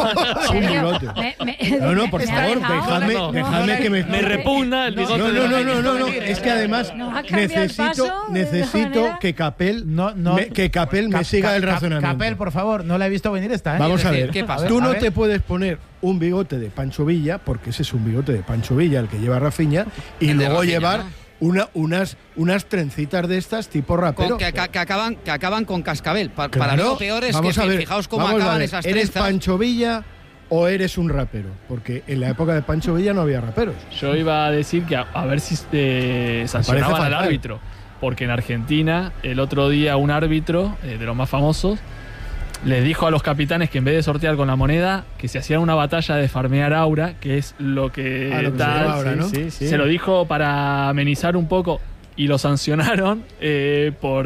S3: un bigote...
S14: Me, me,
S3: no, no, por
S14: me
S3: favor, dejadme,
S4: no,
S3: dejadme
S4: no,
S3: que me...
S4: Me repugna el bigote.
S3: No, no, no, no, no, no, es que además necesito, necesito que Capel,
S5: no, no,
S3: me, que Capel me
S5: Cap,
S3: siga el
S5: Cap,
S3: razonamiento.
S5: Capel, por favor, no la he visto venir esta, ¿eh?
S3: Vamos a ver,
S7: ¿qué pasa?
S3: tú no
S5: a ver.
S3: te puedes poner un bigote de Pancho Villa, porque ese es un bigote de Pancho Villa el que lleva Rafinha, y
S2: El de
S3: luego
S2: Rafinha,
S3: llevar
S2: ¿no?
S3: una, unas, unas trencitas de estas tipo rapero.
S2: Con, que, que, que, acaban, que acaban con cascabel. Pa,
S3: Claro,
S2: para mí lo peor es
S3: vamos
S2: que
S3: a ver,
S2: fijaos cómo
S3: vamos a
S2: acaban
S3: ver,
S2: esas
S3: ¿eres
S2: trenzas.
S3: Pancho Villa o eres un rapero? Porque en la época de Pancho Villa no había raperos.
S8: Yo iba a decir que a, a ver si eh, sancionaban al
S3: fatal.
S8: árbitro. Porque en Argentina, el otro día, un árbitro eh, de los más famosos les dijo a los capitanes que en vez de sortear con la moneda, que se hacían una batalla de farmear aura, que es lo que,
S3: Ah, lo que
S8: tal,
S3: se lleva ahora, ¿no?
S8: sí, sí. Se lo dijo para amenizar un poco y lo sancionaron eh, por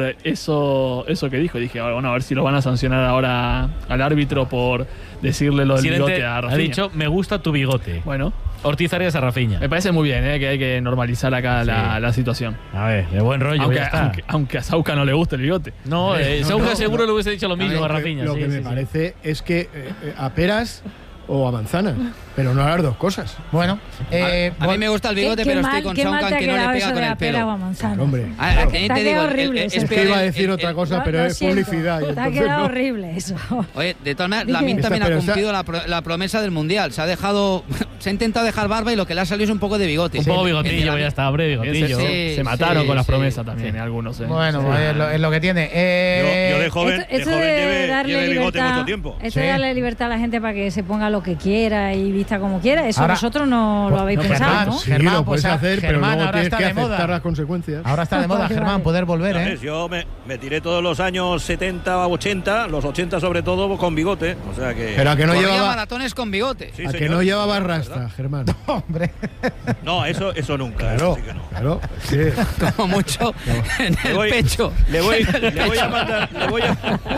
S8: eso eso que dijo. Dije, bueno, a ver si lo van a sancionar ahora al árbitro por decirle lo del
S4: Presidente
S8: bigote a
S4: ha
S8: Rafinha.
S4: dicho, me gusta tu bigote.
S8: Bueno,
S4: Ortiz Arias a Rafinha.
S8: me parece muy bien eh, que hay que normalizar acá
S4: Sí.
S8: la, la situación.
S4: A ver, de buen rollo.
S8: Aunque,
S4: ya está.
S8: aunque, aunque a Sauca no le guste el bigote.
S4: No, eh,
S3: No,
S4: Sauca
S3: no,
S4: seguro
S3: no.
S4: le hubiese dicho lo mismo
S3: Lo
S4: a
S3: que-
S4: Rafinha.
S3: Lo
S4: sí,
S3: que
S4: sí,
S3: me
S4: sí.
S3: parece es que eh, eh, a peras o a manzanas, pero no a las dos cosas.
S5: Bueno, eh,
S2: A mí me gusta el bigote,
S14: Qué- qué
S2: pero
S14: mal-
S2: estoy con
S14: qué mal
S2: Saucan
S14: te ha
S2: que no le
S14: quedado
S2: pega
S14: eso
S2: con
S14: de
S2: el
S14: la pera
S2: pelo.
S14: o a manzana.
S3: Hombre,
S2: Ah,
S3: claro.
S2: que
S14: Te ha
S2: te digo,
S14: quedado
S2: el-
S14: horrible
S2: el-
S14: eso.
S2: es
S3: Es que
S2: peor
S3: iba a
S2: el-
S3: decir
S2: el-
S3: otra cosa,
S14: Lo-
S3: pero
S14: lo
S3: es
S14: siento.
S3: publicidad. y
S14: Te ha
S3: entonces
S14: quedado
S3: no.
S14: horrible eso.
S2: Oye, de todas maneras,
S14: Dije-
S2: Lamine
S3: Esta-
S2: también ha
S3: pero esta-
S2: cumplido la, pro- la promesa del Mundial. Se ha dejado, se ha intentado dejar barba y lo que le ha salido es un poco de bigote.
S4: Un poco
S2: Sí.
S4: bigotillo,
S2: El de
S4: ya está, hombre,
S8: Se,
S4: bigotillo.
S8: se-
S2: Sí,
S8: se mataron
S2: sí,
S8: con las
S2: sí.
S8: promesas también,
S2: Sí.
S8: eh, algunos. eh.
S5: bueno,
S8: Sí.
S5: es, lo, es lo que tiene. Eh,
S1: Yo, yo de joven,
S14: Esto- esto
S1: de joven
S14: de
S1: llevé,
S14: darle
S1: llevé bigote
S14: libertad-
S1: mucho tiempo.
S14: Esto
S5: Sí.
S14: de darle libertad a la gente para que se ponga lo que quiera y vista como quiera, eso
S5: Ahora-
S14: vosotros no lo habéis
S5: no,
S14: pensado,
S5: Germán,
S14: ¿no?
S3: Sí,
S5: Germán,
S3: lo
S5: pues,
S3: puedes hacer, pero
S5: Germán,
S3: luego
S5: ahora
S3: tienes
S5: está
S3: que
S5: de moda.
S3: aceptar las consecuencias.
S5: Ahora está de moda,
S14: Vale,
S5: Germán,
S14: vale.
S5: poder volver,
S1: ¿Sabes?
S5: ¿eh?
S1: Yo me, me tiré todos los años setenta, ochenta, los ochenta sobre todo con bigote. O sea que.
S3: Pero a que no
S2: Corría
S3: llevaba,
S2: maratones con bigote.
S1: Sí,
S3: a que
S1: señor.
S3: no llevaba rasta, Germán.
S5: Hombre.
S1: No, eso, eso nunca.
S3: Claro,
S1: eso sí que no.
S3: claro. es que-
S2: Como mucho en
S1: Le
S2: el
S1: voy-
S2: pecho.
S1: Le voy,
S2: En el
S1: le voy a
S2: pecho.
S1: mandar. Le voy a,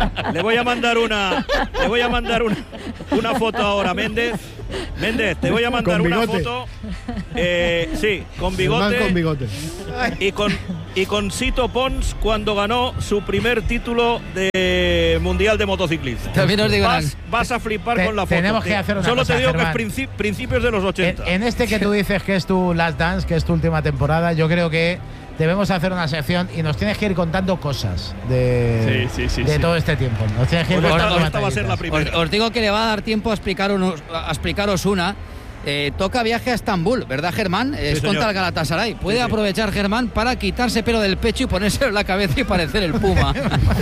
S1: le voy a mandar una, le voy a mandar una, una foto ahora, Méndez. Méndez, te voy a mandar una foto. Eh, sí, con bigote.
S3: con bigote.
S1: Y con, y con Sito Pons cuando ganó su primer título de Mundial de Motociclistas.
S2: También os digo
S1: vas, vas a flipar
S5: Te,
S1: con la foto.
S5: Tenemos que hacer una
S1: Solo
S5: cosa,
S1: te digo
S5: Germán.
S1: que es princi principios de los ochenta.
S5: En, en este que tú dices que es tu Last Dance, que es tu última temporada, yo creo que debemos hacer una sección y nos tienes que ir contando cosas de,
S8: Sí, sí, sí,
S5: de
S8: sí.
S5: todo este tiempo. Nos tienes que ir
S1: Pues
S5: contando
S1: esta- esta va a ser la
S5: batallitas.
S1: primera.
S2: Os, os digo que le va a dar tiempo a, explicar unos- a explicaros una. Eh, toca viaje a Estambul, ¿verdad, Germán? Es
S1: señor.
S2: contra el Galatasaray. Puede
S1: Sí, sí.
S2: aprovechar Germán para quitarse pelo del pecho y ponérselo en la cabeza y parecer el Puma.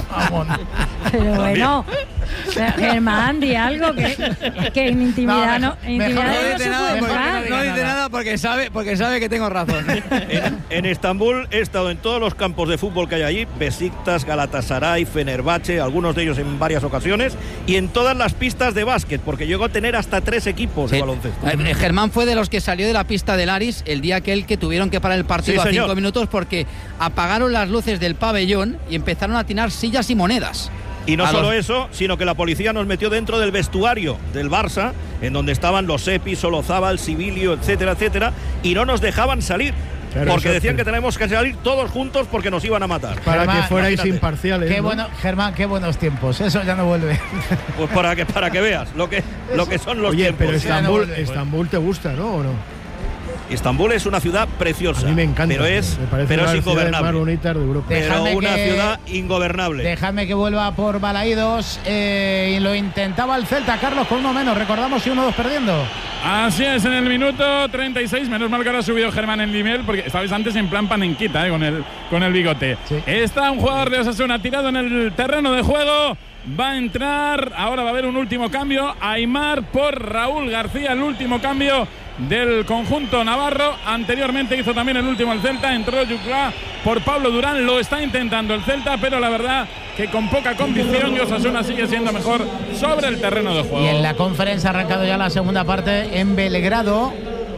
S14: Pero bueno, pero, Germán, di algo que, que en intimidad no, en intimidad no, se puede dejar.
S2: no dice nada porque sabe, porque sabe que tengo razón.
S1: En, en Estambul he estado en todos los campos de fútbol que hay allí, Besiktas, Galatasaray, Fenerbahce, algunos de ellos en varias ocasiones, y en todas las pistas de básquet, porque llegó a tener hasta tres equipos de
S2: Sí.
S1: baloncesto.
S2: Eh, Germán fue de los que salió de la pista del Aris el día aquel que tuvieron que parar el partido
S1: Sí,
S2: a
S1: señor.
S2: cinco minutos porque apagaron las luces del pabellón y empezaron a tirar sillas y monedas.
S1: Y no
S2: A
S1: solo
S2: los-
S1: eso, sino que la policía nos metió dentro del vestuario del Barça, en donde estaban los Epi, Solozábal, Sibilio, etcétera, etcétera, y no nos dejaban salir.
S3: Claro,
S1: porque
S3: eso-
S1: decían que tenemos que salir todos juntos porque nos iban a matar.
S3: Para
S5: Germán,
S3: que fuerais
S1: imagínate.
S3: imparciales.
S5: Qué
S3: ¿no?
S5: bueno, Germán, qué buenos tiempos. Eso ya no vuelve.
S1: Pues para que, para que veas lo que, lo que son los
S3: Oye,
S1: tiempos.
S3: pero
S5: ya no
S3: Estambul,
S5: vuelve.
S3: Estambul te gusta, ¿no? ¿O no?
S1: Estambul es una ciudad preciosa.
S3: A mí me encanta.
S1: Pero es,
S3: me parece
S1: pero
S3: una
S1: es
S3: de las ciudades más
S1: ingobernable.
S3: bonitas de Europa.
S1: Pero
S5: Dejadme
S1: una
S5: que-
S1: ciudad ingobernable.
S5: Dejadme que vuelva por Balaídos. Eh, y lo intentaba el Celta, Carlos, con uno menos. Recordamos y uno dos perdiendo.
S6: Así es, en el minuto treinta y seis, menos mal que ahora ha subido Germán en nivel, porque estabais antes en plan panenquita, eh, con, el, con el bigote.
S5: Sí.
S6: Está un jugador de Osasuna tirado en el terreno de juego, va a entrar, ahora va a haber un último cambio, Aimar por Raúl García, el último cambio del conjunto navarro. Anteriormente hizo también el último el Celta, entró Yuclá por Pablo Durán, lo está intentando el Celta, pero la verdad que con poca convicción, y Osasuna sigue siendo mejor sobre el terreno de juego.
S5: Y en la conferencia ha arrancado ya la segunda parte en Belgrado.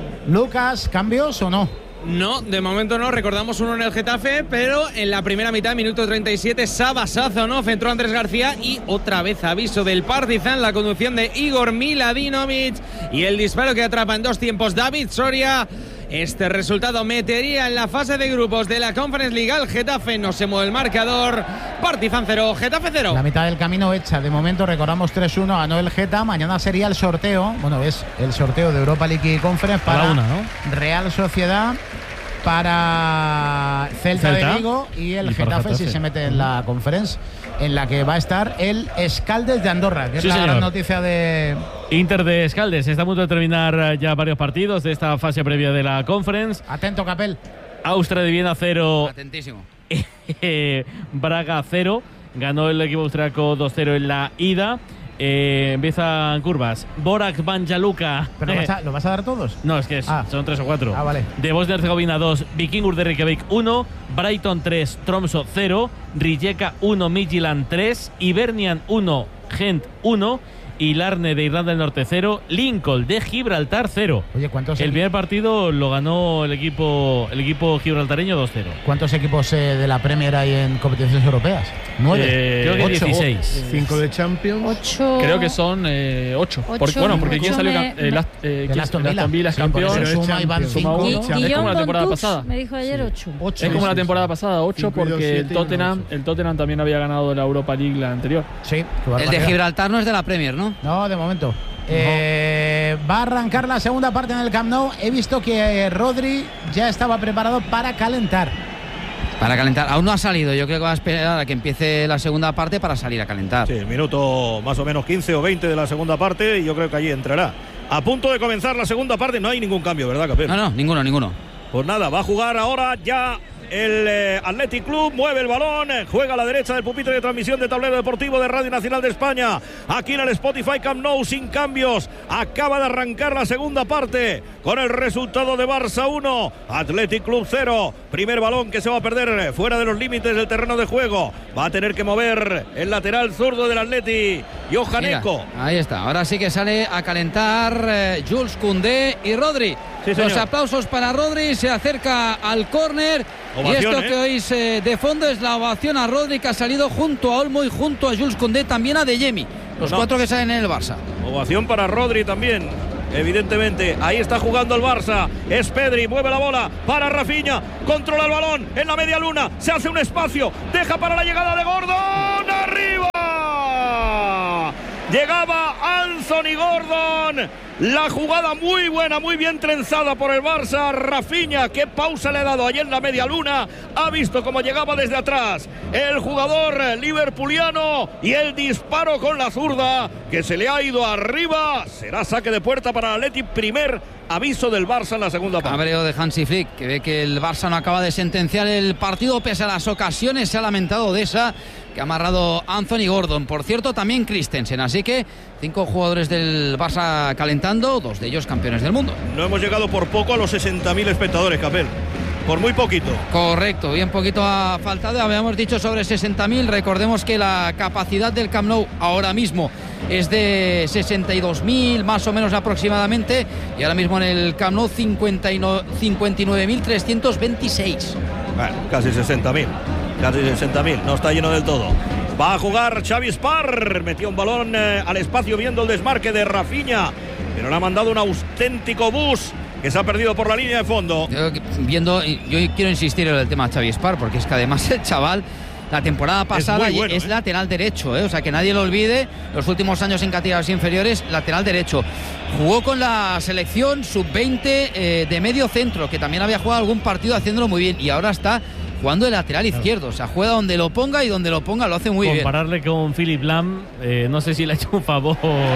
S5: Lucas, ¿cambios o no?
S7: No, de momento no, recordamos uno en el Getafe, pero en la primera mitad, minuto treinta y siete, Sabasazo, ¿no? Centró Andrés García y otra vez aviso del Partizan, la conducción de Igor Miladinovic y el disparo que atrapa en dos tiempos David Soria. Este resultado metería en la fase de grupos de la Conference League al Getafe, no se mueve el marcador, Partizan cero, Getafe cero.
S5: La mitad del camino hecha. De momento recordamos tres uno, ganó el Geta. Mañana sería el sorteo. Bueno, es el sorteo de Europa League y Conference
S4: A la
S5: para
S4: una, ¿no?
S5: Real Sociedad, para Celta,
S4: Celta.
S5: de Vigo y el
S4: Y para
S5: Getafe, si
S4: Getafe.
S5: se mete en la Conference, en la que va a estar el Escaldes de Andorra, que es
S4: Sí,
S5: la
S4: señor.
S5: gran noticia de...
S4: Inter de Escaldes está a punto de terminar eh, ya varios partidos de esta fase previa de la Conference.
S5: Atento, Capel.
S4: Austria de Viena cero,
S2: Atentísimo.
S4: eh, Braga cero. Ganó el equipo austriaco dos cero en la ida. Eh, empiezan curvas. Borac Banja Luka.
S5: ¿Pero
S4: eh,
S5: vas a- lo vas a dar todos?
S4: No, es que es-
S5: Ah.
S4: son tres o cuatro.
S5: Ah, vale.
S4: De Bosnia y Herzegovina dos, Vikingur de Reykjavik uno, Brighton tres, Tromso cero, Rijeka uno, Midtjylland tres, Hibernian uno, Gent uno y Larne de Irlanda del Norte cero, Lincoln de Gibraltar cero.
S5: Oye, ¿cuántos,
S4: El
S5: equi-
S4: primer partido lo ganó el equipo el equipo gibraltareño dos cero.
S5: ¿cuántos equipos eh, de la Premier hay en competiciones europeas? ¿Nueve?
S4: Eh, creo que
S5: ¿Ocho?
S4: dieciséis.
S3: Cinco de Champions.
S14: Ocho.
S8: Creo que son eh, ocho.
S14: Ocho,
S8: Porque- bueno, porque
S14: ocho
S8: ¿quién salió?
S14: me-
S8: cam- eh, Last- eh,
S5: El
S8: ¿quién-
S5: Aston
S8: el
S5: Villa.
S8: Aston Villa es
S5: Sí, por
S8: campeón.
S5: eso suma y van
S3: Champions.
S8: Suma
S5: cinco.
S8: uno.
S14: Gui-
S8: Es como
S14: Guillaume
S8: la temporada
S14: Dontux
S8: pasada.
S14: me dijo ayer ocho.
S5: Ocho.
S8: Es como la
S3: sí,
S8: temporada
S3: sí.
S8: pasada, ocho,
S3: Cinco y dos,
S8: porque el
S3: siete y uno,
S8: Tottenham,
S3: ocho.
S8: el Tottenham también había ganado la Europa League la anterior.
S5: Sí, qué
S2: El de
S5: barbaridad.
S2: Gibraltar no es de la Premier, ¿no?
S5: No, de momento. Eh, va a arrancar la segunda parte en el Camp Nou. He visto que eh, Rodri ya estaba preparado para calentar.
S2: Para calentar. Aún no ha salido. Yo creo que va a esperar a que empiece la segunda parte para salir a calentar.
S1: Sí, minuto más o menos quince o veinte de la segunda parte y yo creo que allí entrará. A punto de comenzar la segunda parte, no hay ningún cambio, ¿verdad, Capel?
S2: No, no, ninguno, ninguno.
S1: Pues nada, va a jugar ahora ya el eh, Athletic Club, mueve el balón, eh, juega a la derecha del pupitre de transmisión de Tablero Deportivo de Radio Nacional de España. Aquí en el Spotify Camp Nou, sin cambios. Acaba de arrancar la segunda parte con el resultado de Barça uno, Athletic Club cero. Primer balón que se va a perder eh, fuera de los límites del terreno de juego. Va a tener que mover el lateral zurdo del Athletic. Johan
S2: Mira,
S1: Eco.
S2: Ahí está, ahora sí que sale a calentar eh, Jules Koundé y Rodri.
S1: Sí,
S2: Los
S1: señor.
S2: aplausos para Rodri, se acerca al córner. Y
S1: Ovación,
S2: esto
S1: ¿eh?
S2: que oís eh, de fondo es la ovación a Rodri, que ha salido junto a Olmo y junto a Jules Koundé, también a Adeyemi. Los
S1: No.
S2: cuatro que salen en el Barça.
S1: Ovación para Rodri también. Evidentemente, ahí está jugando el Barça. Es Pedri, mueve la bola para Rafinha. Controla el balón en la media luna. Se hace un espacio. Deja para la llegada de Gordon. ¡Arriba! Llegaba Anthony Gordon. La jugada muy buena, muy bien trenzada por el Barça. Rafinha, qué pausa le ha dado allí en la media luna. Ha visto cómo llegaba desde atrás el jugador liverpuliano y el disparo con la zurda que se le ha ido arriba. Será saque de puerta para el Athletic. Primer aviso del Barça en la segunda parte.
S2: Cabreo de Hansi Flick, que ve que el Barça no acaba de sentenciar el partido pese a las ocasiones. Se ha lamentado de esa que ha amarrado Anthony Gordon. Por cierto, también Christensen. Así que cinco jugadores del Barça calentando, dos de ellos campeones del mundo.
S1: No hemos llegado por poco a los sesenta mil espectadores, Capel. Por muy poquito.
S2: Correcto, bien poquito ha faltado. Habíamos dicho sobre sesenta mil. Recordemos que la capacidad del Camp Nou ahora mismo es de sesenta y dos mil, más o menos aproximadamente. Y ahora mismo en el Camp Nou cincuenta y nueve mil trescientos veintiséis.
S1: Bueno, casi sesenta mil. Casi sesenta mil. No está lleno del todo. Va a jugar Xavi Spar. Metió un balón eh, al espacio viendo el desmarque de Rafinha. Pero le ha mandado un auténtico bus que se ha perdido por la línea de fondo.
S2: Yo, viendo, yo quiero insistir en el tema de Xavi Spar, porque es que además el chaval la temporada pasada es, bueno, es ¿eh? lateral derecho, ¿eh? O sea que nadie lo olvide. Los últimos años en categorías inferiores, lateral derecho. Jugó con la selección sub veinte eh, de medio centro, que también había jugado algún partido haciéndolo muy bien, y ahora está jugando de lateral izquierdo. O sea, juega donde lo ponga y donde lo ponga lo hace muy bien.
S4: Compararle con Philipp Lahm, eh, no sé si le ha hecho un favor.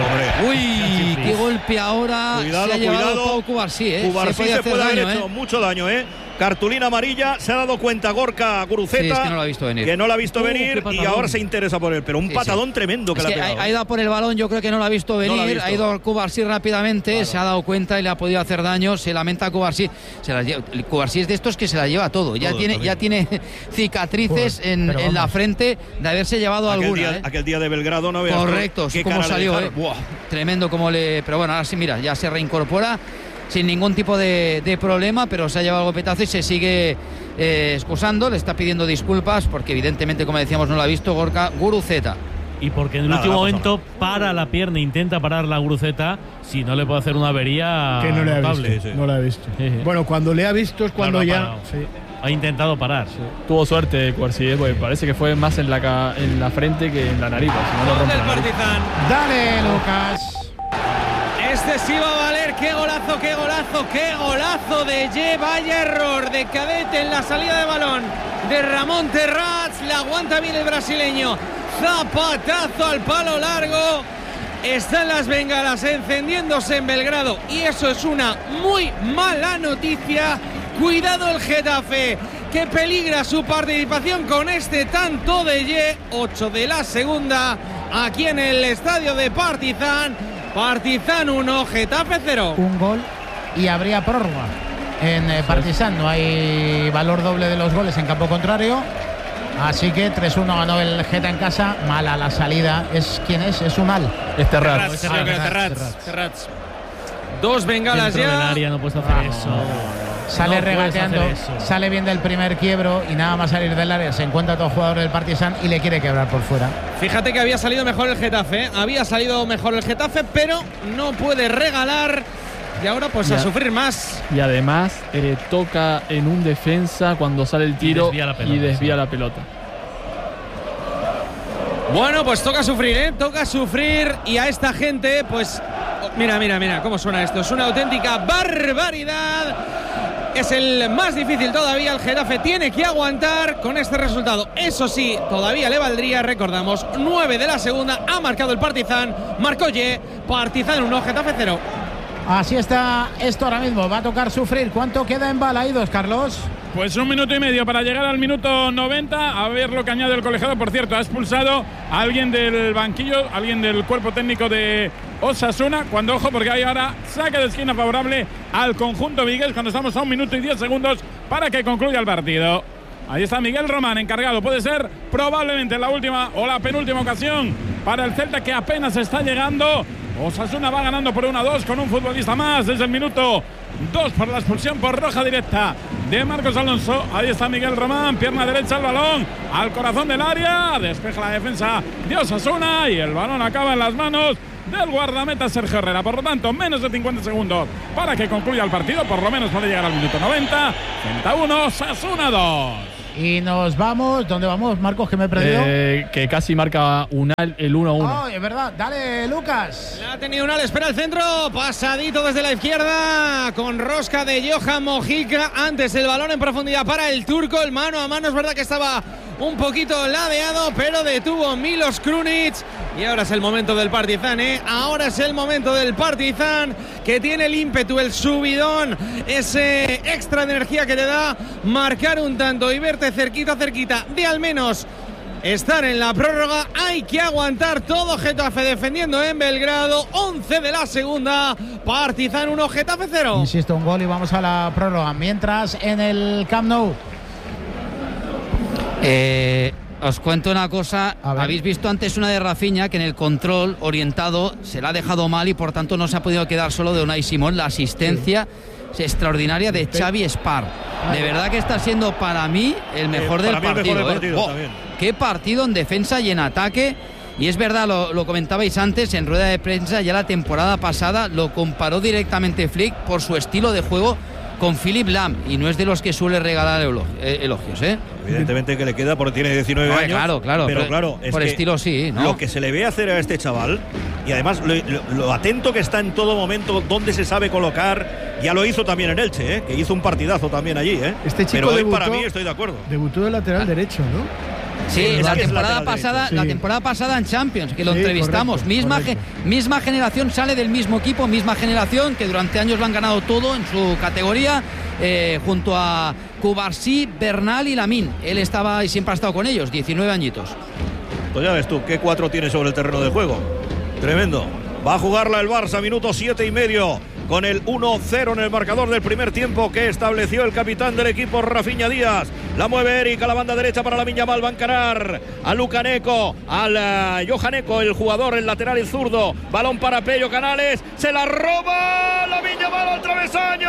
S2: Uy, qué golpe ahora.
S1: Cuidado,
S2: se ha llevado
S1: cuidado.
S2: Pau Cubarsí, ¿eh?
S1: Cubarsí se,
S2: se
S1: puede haber
S2: daño,
S1: hecho
S2: ¿eh?
S1: mucho daño, ¿eh? Cartulina amarilla, se ha dado cuenta Gorka Guruceta,
S2: sí, es que no lo ha visto venir,
S1: que no lo ha visto
S2: uh,
S1: venir y ahora se interesa por él, pero un
S2: sí,
S1: patadón
S2: sí.
S1: tremendo que
S2: es
S1: le
S2: que
S1: ha pegado.
S2: Ha, ha ido a por el balón, yo creo que no lo ha visto venir,
S1: No lo ha
S2: ha,
S1: visto.
S2: ido Cubarsí rápidamente, claro. Se ha dado cuenta y le ha podido hacer daño, se lamenta Cubarsí, se la lleva, Cubarsí es de estos que se la lleva todo, ya
S1: Todo,
S2: tiene
S1: también.
S2: ya tiene cicatrices
S3: Joder,
S2: en,
S3: pero
S2: en la
S3: vamos.
S2: frente de haberse llevado
S1: aquel,
S2: alguna.
S1: día,
S2: ¿eh?
S1: aquel día de Belgrado no veas
S2: Correcto,
S1: qué
S2: cómo
S1: cara le
S2: salió, ¿eh?
S1: dejaron.
S2: Buah, tremendo como le... Pero bueno, ahora sí, mira, ya se reincorpora sin ningún tipo de, de problema, pero se ha llevado el golpetazo y se sigue eh, excusando, le está pidiendo disculpas porque evidentemente, como decíamos, no lo ha visto Gorka Guruceta.
S4: Y porque en el
S1: Nada,
S4: último
S1: no pasa
S4: momento para la pierna, intenta parar la Guruceta, si no le puede hacer una avería
S3: Que no le ha
S4: notable.
S3: visto.
S1: Sí, sí.
S3: No le ha visto.
S4: Sí, sí.
S3: Bueno, cuando le ha visto es cuando
S4: Claro, ha
S3: ya.
S4: parado.
S3: Sí.
S4: Ha intentado parar.
S8: Tuvo suerte Cubarsí, porque parece que fue más en la, ca- en la frente que en la nariz. Si no lo
S7: Gol
S8: rompe
S7: del
S8: la nariz.
S7: Partizan.
S5: Dale, Lucas.
S7: Este sí va a valer. Qué golazo, qué golazo, qué golazo de Ye. Vaya error de Cadete en la salida de balón de Ramón Terrats. La aguanta bien el brasileño. Zapatazo al palo largo. Están las bengalas encendiéndose en Belgrado y eso es una muy mala noticia. Cuidado el Getafe, que peligra su participación con este tanto de Ye. ocho de la segunda, aquí en el estadio de Partizan. Partizan uno, Getafe cero.
S5: Un gol y habría prórroga en eh, Partizan. No hay valor doble de los goles en campo contrario. Así que tres uno ganó el Geta en casa. Mala la salida. ¿Es quién es? Es Unal.
S8: Es Terrat.
S7: Terrats, creo que era Terrats, Terrats. Dos bengalas
S4: Dentro del
S7: ya.
S4: área no puedes hacer
S5: Vamos.
S4: eso.
S5: Sale
S4: No puedes
S5: regateando,
S4: hacer eso.
S5: sale bien del primer quiebro y nada más salir del área se encuentra todo jugador del Partizan y le quiere quebrar por fuera.
S7: Fíjate que había salido mejor el Getafe, ¿eh? Había salido mejor el Getafe, pero no puede regalar. Y ahora pues a
S8: Ya.
S7: sufrir más.
S8: Y además eh, toca en un defensa cuando sale el tiro
S4: desvía la pelota,
S8: y desvía
S4: sí.
S8: la pelota.
S7: Bueno, pues toca sufrir, ¿eh? Toca sufrir y a esta gente, pues... oh, mira, mira, mira, cómo suena esto. Es una auténtica barbaridad. Es el más difícil todavía. El Getafe tiene que aguantar con este resultado. Eso sí, todavía le valdría, recordamos, nueve de la segunda. Ha marcado el Partizan. Marcó Ye. Partizan uno, Getafe cero.
S5: Así está esto ahora mismo. Va a tocar sufrir. ¿Cuánto queda en balaídos, Carlos?
S6: Pues un minuto y medio para llegar al minuto noventa. A ver lo que añade el colegiado. Por cierto, ha expulsado a alguien del banquillo, alguien del cuerpo técnico de Osasuna. Cuando, ojo, porque hay ahora saque de esquina favorable al conjunto vigués cuando estamos a un minuto y diez segundos para que concluya el partido. Ahí está Miguel Román, encargado. Puede ser probablemente la última o la penúltima ocasión para el Celta, que apenas está llegando. Osasuna va ganando por uno a dos con un futbolista más desde el minuto dos por la expulsión por roja directa de Marcos Alonso. Ahí está Miguel Román, pierna derecha, el balón al corazón del área, despeja la defensa de Osasuna y el balón acaba en las manos del guardameta Sergio Herrera. Por lo tanto, menos de cincuenta segundos para que concluya el partido, por lo menos puede llegar al minuto noventa. Celta uno, Osasuna dos.
S5: Y nos vamos, ¿dónde vamos, Marcos, que me he perdido?
S8: Eh, que casi marca Unal el uno a uno.
S5: Oh, es verdad, dale, Lucas.
S7: La ha tenido Unal, espera el centro, pasadito desde la izquierda, con rosca de Johan Mojica. Antes el balón en profundidad para el turco, el mano a mano, es verdad que estaba un poquito ladeado, pero detuvo Milos Krunic. Y ahora es el momento del Partizan, ¿eh? Ahora es el momento del Partizan, que tiene el ímpetu, el subidón, ese extra de energía que te da marcar un tanto y verte cerquita, cerquita de al menos estar en la prórroga. Hay que aguantar todo. Getafe defendiendo en Belgrado. once de la segunda. Partizan uno, Getafe cero.
S5: Insisto, un gol y vamos a la prórroga. Mientras en el Camp Nou.
S2: Eh... Os cuento una cosa, habéis visto antes una de Rafinha que en el control orientado se la ha dejado mal y por tanto no se ha podido quedar solo de Unai Simón. La asistencia sí. extraordinaria de Xavi Espar. De verdad que está siendo para mí el mejor, eh, del, partido, mejor del partido. Eh. Oh, qué partido en defensa y en ataque. Y es verdad, lo, lo comentabais antes en rueda de prensa, ya la temporada pasada lo comparó directamente Flick por su estilo de juego con Philipp Lahm, y no es de los que suele regalar elogios, ¿eh?
S1: Evidentemente que le queda porque tiene diecinueve
S2: no,
S1: años.
S2: Claro, claro.
S1: Pero,
S2: pero
S1: claro, es
S2: por
S1: que
S2: estilo sí, ¿no?
S1: Lo que se le ve hacer a este chaval, y además lo, lo, lo atento que está en todo momento, donde se sabe colocar, ya lo hizo también en Elche, ¿eh? Que hizo un partidazo también allí, ¿eh?
S3: Este chico
S1: pero hoy
S3: debutó,
S1: para mí estoy de acuerdo.
S3: Debutó de lateral ah. derecho, ¿no?
S2: Sí,
S3: sí
S2: la temporada pasada, sí. la temporada pasada en Champions, que lo sí, entrevistamos, correcto, misma correcto. Ge, misma generación, sale del mismo equipo, misma generación que durante años lo han ganado todo en su categoría, eh, junto a Cubarsí, Bernal y Lamine. Él estaba y siempre ha estado con ellos, diecinueve añitos.
S1: Pues ya ves tú, qué cuatro tiene sobre el terreno de juego. Tremendo. Va a jugarla el Barça, minuto siete y medio. Con el uno cero en el marcador del primer tiempo que estableció el capitán del equipo, Rafinha Díaz. La mueve Eric a la banda derecha para Lamine Yamal. Va a encarar a Lukaneco, al uh, Johaneco, el jugador, el lateral y zurdo. Balón para Pello Canales. Se la roba Lamine Yamal al travesaño.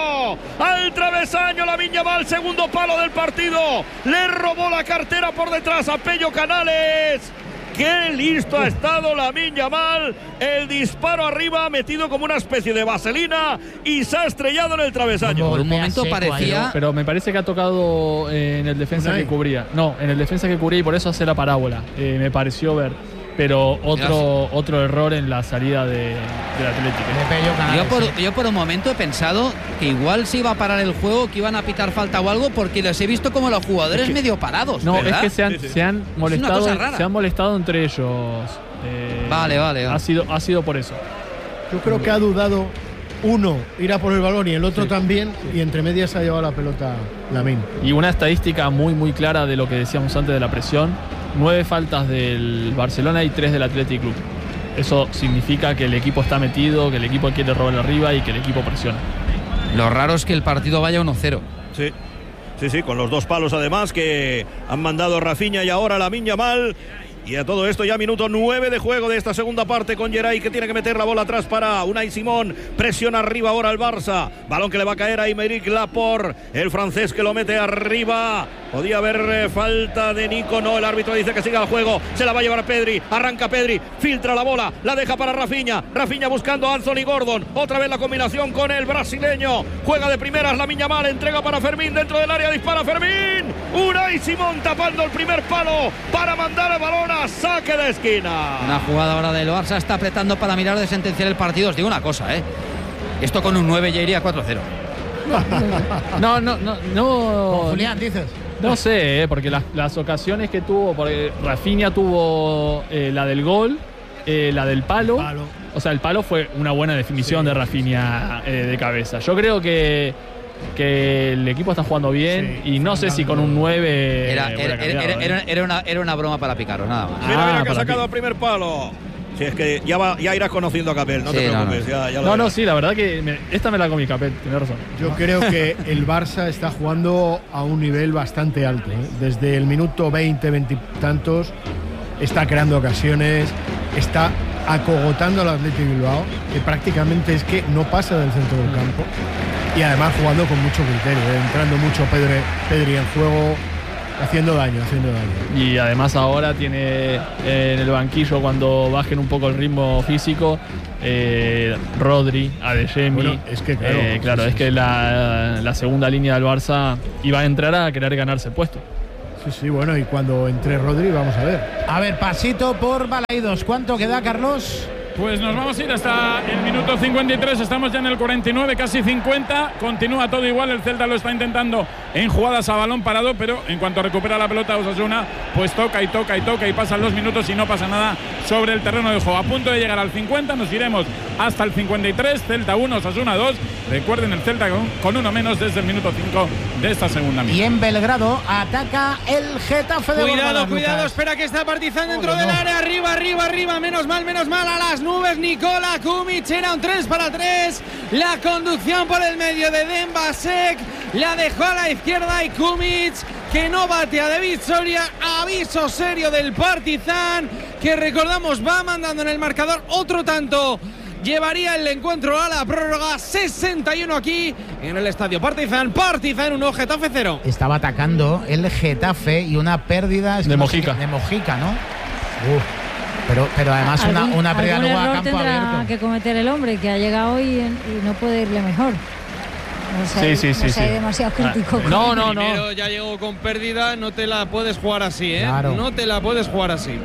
S1: Al travesaño Lamine Yamal, segundo palo del partido. Le robó la cartera por detrás a Pello Canales. ¡Qué listo ha estado Lamine Yamal! El disparo arriba, metido como una especie de vaselina y se ha estrellado en el travesaño.
S2: Por un momento parecía...
S8: Pero me parece que ha tocado eh, en el defensa que cubría. No, en el defensa que cubría y por eso hace la parábola. Eh, me pareció ver. Pero otro, otro error en la salida de, del Atlético.
S2: Yo por, yo por un momento he pensado que igual se iba a parar el juego, que iban a pitar falta o algo, porque los he visto como los jugadores es que, medio parados.
S8: No,
S2: ¿verdad?
S8: es que se han, se han molestado, se han molestado entre ellos. Eh,
S2: vale, vale, vale.
S8: Ha sido, ha sido por eso.
S3: Yo creo que ha dudado uno ir a por el balón y el otro sí. también, y entre medias ha llevado la pelota Lamine.
S8: Y una estadística muy, muy clara de lo que decíamos antes de la presión. Nueve faltas del Barcelona y tres del Athletic Club. Eso significa que el equipo está metido, que el equipo quiere robar arriba y que el equipo presiona.
S2: Lo raro es que el partido vaya uno cero.
S1: Sí, sí, sí, con los dos palos además que han mandado Rafinha y ahora Lamine Yamal. Y a todo esto ya minuto nueve de juego de esta segunda parte con Geray, que tiene que meter la bola atrás para Unai Simón. Presiona arriba ahora el Barça. Balón que le va a caer a Aymeric Laporte. El francés que lo mete arriba. Podía haber eh, falta de Nico. No, el árbitro dice que siga el juego. Se la va a llevar Pedri. Arranca Pedri. Filtra la bola. La deja para Rafinha. Rafinha buscando a Anthony Gordon. Otra vez la combinación con el brasileño. Juega de primeras Lamine Yamal. Entrega para Fermín dentro del área. Dispara Fermín. Unai Simón tapando el primer palo para mandar el balón a saque de esquina.
S2: Una jugada ahora del Barça, está apretando para mirar de sentenciar el partido. Os digo una cosa, ¿eh? Esto con un nueve ya iría cuatro cero.
S8: No, no, no, no.
S5: Con Julián, dices.
S8: No sé, ¿eh? Porque las, las ocasiones que tuvo, porque Rafinha tuvo eh, la del gol, eh, la del palo. palo. O sea, el palo fue una buena definición sí, de Rafinha sí. eh, de cabeza. Yo creo que que el equipo está jugando bien sí, y no sé si con un nueve
S2: era, era, era, era, era, era, una, era una broma para picaros, nada más.
S1: Mira, mira
S8: ah,
S1: que ha sacado el primer palo Sí, es que ya, va, ya irás conociendo a Capel, no
S8: sí,
S1: te preocupes.
S8: No, no,
S1: ya, ya lo
S8: no, no, sí, la verdad que me, esta me la comí Capel, tienes razón.
S3: Yo creo que el Barça está jugando a un nivel bastante alto, ¿eh? Desde el minuto veinte, veinte y tantos, está creando ocasiones, está acogotando al Athletic Bilbao, que prácticamente es que no pasa del centro del campo, y además jugando con mucho criterio, ¿eh? Entrando mucho Pedri, Pedri en juego, haciendo daño, haciendo daño.
S8: Y además ahora tiene eh, en el banquillo, cuando bajen un poco el ritmo físico, eh, Rodri, Adeyemi.
S3: Bueno, es que claro,
S8: eh, claro
S3: sí,
S8: es
S3: sí,
S8: que
S3: sí.
S8: La, la segunda línea del Barça iba a entrar a querer ganarse el puesto.
S3: Sí, sí, bueno, y cuando entre Rodri, vamos a ver.
S5: A ver, pasito por Balaidos. ¿Cuánto queda, Carlos?
S6: Pues nos vamos a ir hasta el minuto cincuenta y tres, estamos ya en el cuarenta y nueve, casi cincuenta, continúa todo igual, el Celta lo está intentando en jugadas a balón parado, pero en cuanto recupera la pelota Osasuna, pues toca y toca y toca y pasan los minutos y no pasa nada sobre el terreno de juego. A punto de llegar al cincuenta, nos iremos hasta el cincuenta y tres, Celta uno, Osasuna dos, recuerden el Celta con, con uno menos desde el minuto cinco de esta segunda mitad.
S5: Y en Belgrado ataca el Getafe de
S7: Cuidado,
S5: Bordalas,
S7: cuidado,
S5: Lucas.
S7: espera que está Partizan dentro
S5: Oh,
S7: del
S5: no.
S7: área, arriba, arriba, arriba, menos mal, menos mal, a las nubes, Nikola Kumic, era un tres para tres, la conducción por el medio de Dembasek, la dejó a la izquierda y Kumic, que no batea de victoria, aviso serio del Partizan, que recordamos va mandando en el marcador otro tanto. Llevaría el encuentro a la prórroga, sesenta y uno aquí en el estadio Partizan. Partizan uno, Getafe cero.
S5: Estaba atacando el Getafe y una pérdida es
S8: De
S5: que no
S8: Mojica.
S5: sé qué- de Mojica, ¿no? Uf. Pero, pero además una,
S14: Algún-
S5: una pérdida
S14: algún
S5: luego a
S14: error
S5: campo
S14: tendrá
S5: abierto.
S14: que cometer el hombre que ha llegado hoy y, y no puede irle mejor. No
S8: Sí,
S14: sea,
S8: sí,
S14: no
S8: sí,
S14: sea
S8: sí.
S14: demasiado crítico. con
S8: No,
S14: él.
S8: no, no.
S7: Primero ya llegó con pérdida, no te la puedes jugar así, ¿eh?
S5: Claro.
S7: No te la puedes jugar así.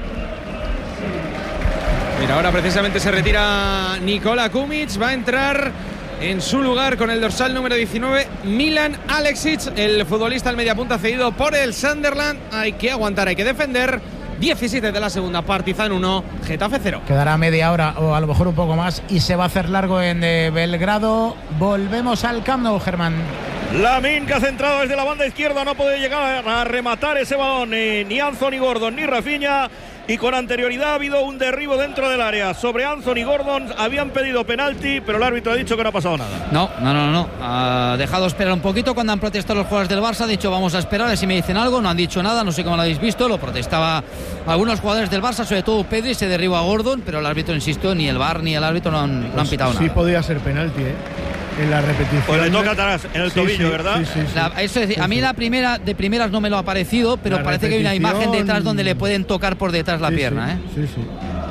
S7: Mira, ahora precisamente se retira Nikola Kumic, va a entrar en su lugar con el dorsal número diecinueve, Milan Aleksic, el futbolista al mediapunta cedido por el Sunderland. Hay que aguantar, hay que defender. diecisiete de la segunda, Partizan uno, Getafe cero.
S5: Quedará media hora o a lo mejor un poco más y se va a hacer largo en eh, Belgrado. Volvemos al Camp Nou, Germán.
S1: Lamine, que ha centrado desde la banda izquierda, no puede llegar a rematar ese balón eh, ni Anthony Gordon ni Rafinha, y con anterioridad ha habido un derribo dentro del área sobre Anthony Gordon. Habían pedido penalti, pero el árbitro ha dicho que no ha pasado nada.
S2: No, no, no, no. Ha dejado esperar un poquito cuando han protestado los jugadores del Barça. Ha dicho vamos a esperar a ver si me dicen algo. No han dicho nada, no sé cómo lo habéis visto. Lo protestaba algunos jugadores del Barça, sobre todo Pedri, se derriba a Gordon, pero el árbitro, insisto, ni el V A R ni el árbitro no han, no han pitado
S3: Sí
S2: nada.
S3: podía ser penalti, ¿eh? En la repetición.
S1: Pues le toca atrás, en el
S3: Sí,
S1: tobillo,
S3: sí,
S1: ¿verdad?
S3: sí, sí, sí.
S2: La- eso es decir,
S3: Sí,
S2: a mí
S3: sí.
S2: la primera de primeras no me lo ha parecido, pero
S3: La
S2: parece que hay una
S3: repetición-
S2: imagen detrás donde le pueden tocar por detrás la
S3: Sí,
S2: pierna,
S3: sí,
S2: ¿eh?
S3: Sí, sí.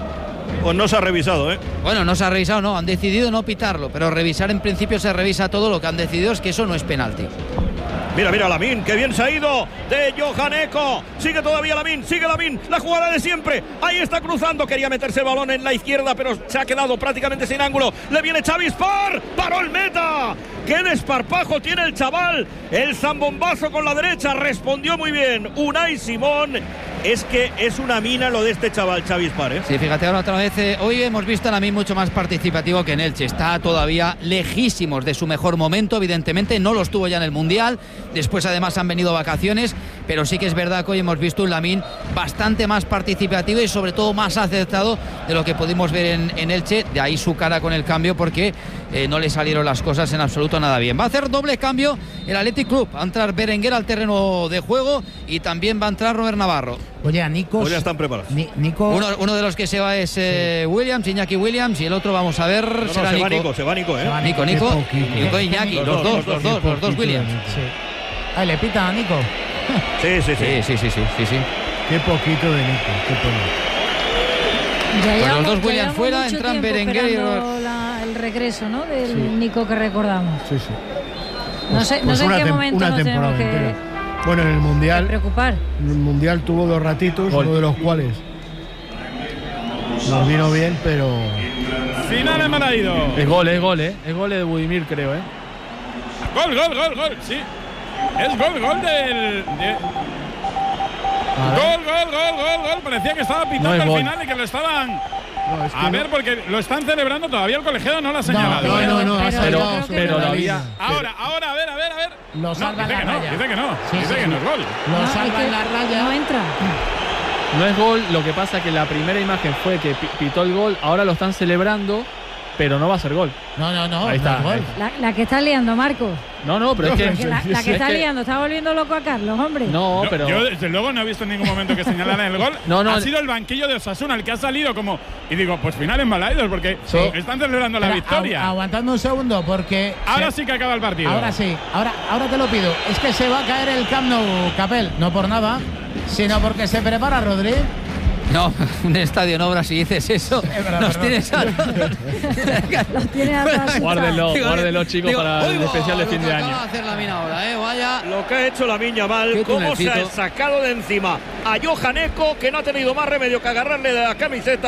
S1: Pues no se ha revisado, ¿eh?
S2: Bueno, no se ha revisado, no, han decidido no pitarlo, pero revisar en principio se revisa todo. Lo que han decidido es que eso no es penalti.
S1: Mira, mira, Lamine, que bien se ha ido de Johan Eko. Sigue todavía Lamine, sigue Lamine, la jugada de siempre. Ahí está cruzando, quería meterse el balón en la izquierda, pero se ha quedado prácticamente sin ángulo. Le viene Xavi Spar, paró el meta. ¡Qué desparpajo tiene el chaval! El zambombazo con la derecha, respondió muy bien Unai Simón. Es que es una mina lo de este chaval, Xavi Spar, ¿eh?
S2: Sí, fíjate, ahora otra vez, eh, hoy hemos visto a Lamine mucho más participativo que en Elche. Está todavía lejísimos de su mejor momento, evidentemente, no los tuvo ya en el Mundial. Después además han venido vacaciones, pero sí que es verdad que hoy hemos visto un Lamine bastante más participativo y sobre todo más acertado de lo que pudimos ver en, en Elche. De ahí su cara con el cambio, porque eh, no le salieron las cosas en absoluto nada bien. Va a hacer doble cambio el Athletic Club. Va a entrar Berenguer al terreno de juego y también va a entrar Robert Navarro.
S5: Oye, a Nico.
S1: Pues ya están preparados.
S5: Ni- Nico.
S2: Uno, uno de los que se va es eh, Williams, Iñaki Williams, y el otro vamos a ver,
S1: No, no,
S2: será
S1: se va
S2: Nico.
S1: Nico, se va Nico, ¿eh?
S5: Se va
S2: Nico,
S5: Qué
S2: Nico,
S5: poquito.
S2: Nico e Iñaki,
S1: Los
S2: los
S1: dos,
S2: dos, los dos, los dos Williams.
S5: Sí. Ahí le pita a Nico.
S1: Sí, sí, sí.
S2: Sí, sí, sí, sí, sí, sí.
S3: Qué poquito de Nico, qué poquito.
S14: Ya
S2: Pues
S14: llevamos-
S2: los dos
S14: ya
S2: Williams
S14: llevamos
S2: fuera,
S14: mucho
S2: entran
S14: tiempo
S2: Berenguer y
S14: esperando
S2: Robert.
S14: la- el regreso, ¿no? Del
S3: Sí.
S14: Nico que recordamos.
S3: Sí, sí.
S14: No sé, no
S3: Pues
S14: sé en
S3: una
S14: qué
S3: tem-
S14: momento
S3: una
S14: nos tenemos
S3: temporada
S14: que,
S3: entera. Bueno, en el
S14: que
S3: Mundial,
S14: preocupar.
S3: en el Mundial tuvo dos ratitos,
S8: Gol.
S3: uno de los cuales nos vino bien, pero
S6: Final en Malaído.
S8: Es gol, es gol, ¿eh? Es gol de Budimir, creo, ¿eh?
S6: Gol, gol, gol, gol, sí. Es gol, gol del. de- Gol, gol, gol, gol, gol. Parecía que estaba pitando
S8: No es
S6: al
S8: gol.
S6: final y que lo estaban.
S3: no, es que
S6: A
S3: no-
S6: ver, porque lo están celebrando todavía, el colegiado no lo ha
S3: no,
S6: señalado.
S3: no,
S6: ¿eh?
S3: no, no, ha
S14: Pero-
S3: salido
S14: pero-
S3: sobre
S8: pero
S3: la
S8: todavía-
S3: línea.
S6: Ahora, ahora, a ver, a ver, a ver.
S5: Lo
S6: No,
S5: salva
S6: dice
S5: la
S6: que no,
S5: raya.
S6: dice que no.
S5: Sí,
S6: dice
S5: sí,
S6: que
S5: sí.
S6: no es gol.
S5: Lo
S14: No,
S5: salva
S14: hay que-
S5: en la raya.
S14: No entra.
S8: No es gol, lo que pasa que la primera imagen fue que pitó el gol, ahora lo están celebrando, pero no va a ser gol.
S5: No, no, no.
S8: Ahí está.
S5: No gol.
S14: La, la que está liando, Marcos.
S8: No, no, pero es que...
S14: La, la que
S8: es
S14: está
S8: que,
S14: liando, está volviendo loco a Carlos, hombre.
S8: No, pero...
S6: Yo, desde luego, no he visto en ningún momento que señalaran el gol.
S8: No, no.
S6: Ha sido el banquillo de Osasuna el que ha salido como... Y digo, pues final en Balaidos, porque
S5: Sí.
S6: están celebrando la
S5: Espera,
S6: victoria.
S5: agu- aguantando un segundo, porque.
S6: Ahora
S5: se-
S6: sí que acaba el partido.
S5: Ahora sí, ahora, ahora te lo pido. Es que se va a caer el Camp Nou, Capel. No por nada, sino porque se prepara Rodri.
S2: No, un estadio en obras, si dices eso,
S5: verdad,
S2: nos
S5: perdón.
S2: tienes a...
S14: Los tiene atrás.
S8: Guárdenlo,
S2: Digo,
S8: guárdenlo, chicos,
S2: digo,
S8: para el
S2: uy,
S8: especial de
S2: lo
S8: fin
S2: que
S8: de
S2: acaba
S8: año.
S2: de hacer la mina ahora, ¿eh? Vaya.
S1: Lo que ha hecho la Miña Mal,
S2: Qué
S1: cómo se ha
S2: tunelcito.
S1: sacado de encima a Johan Eco, que no ha tenido más remedio que agarrarle de la camiseta.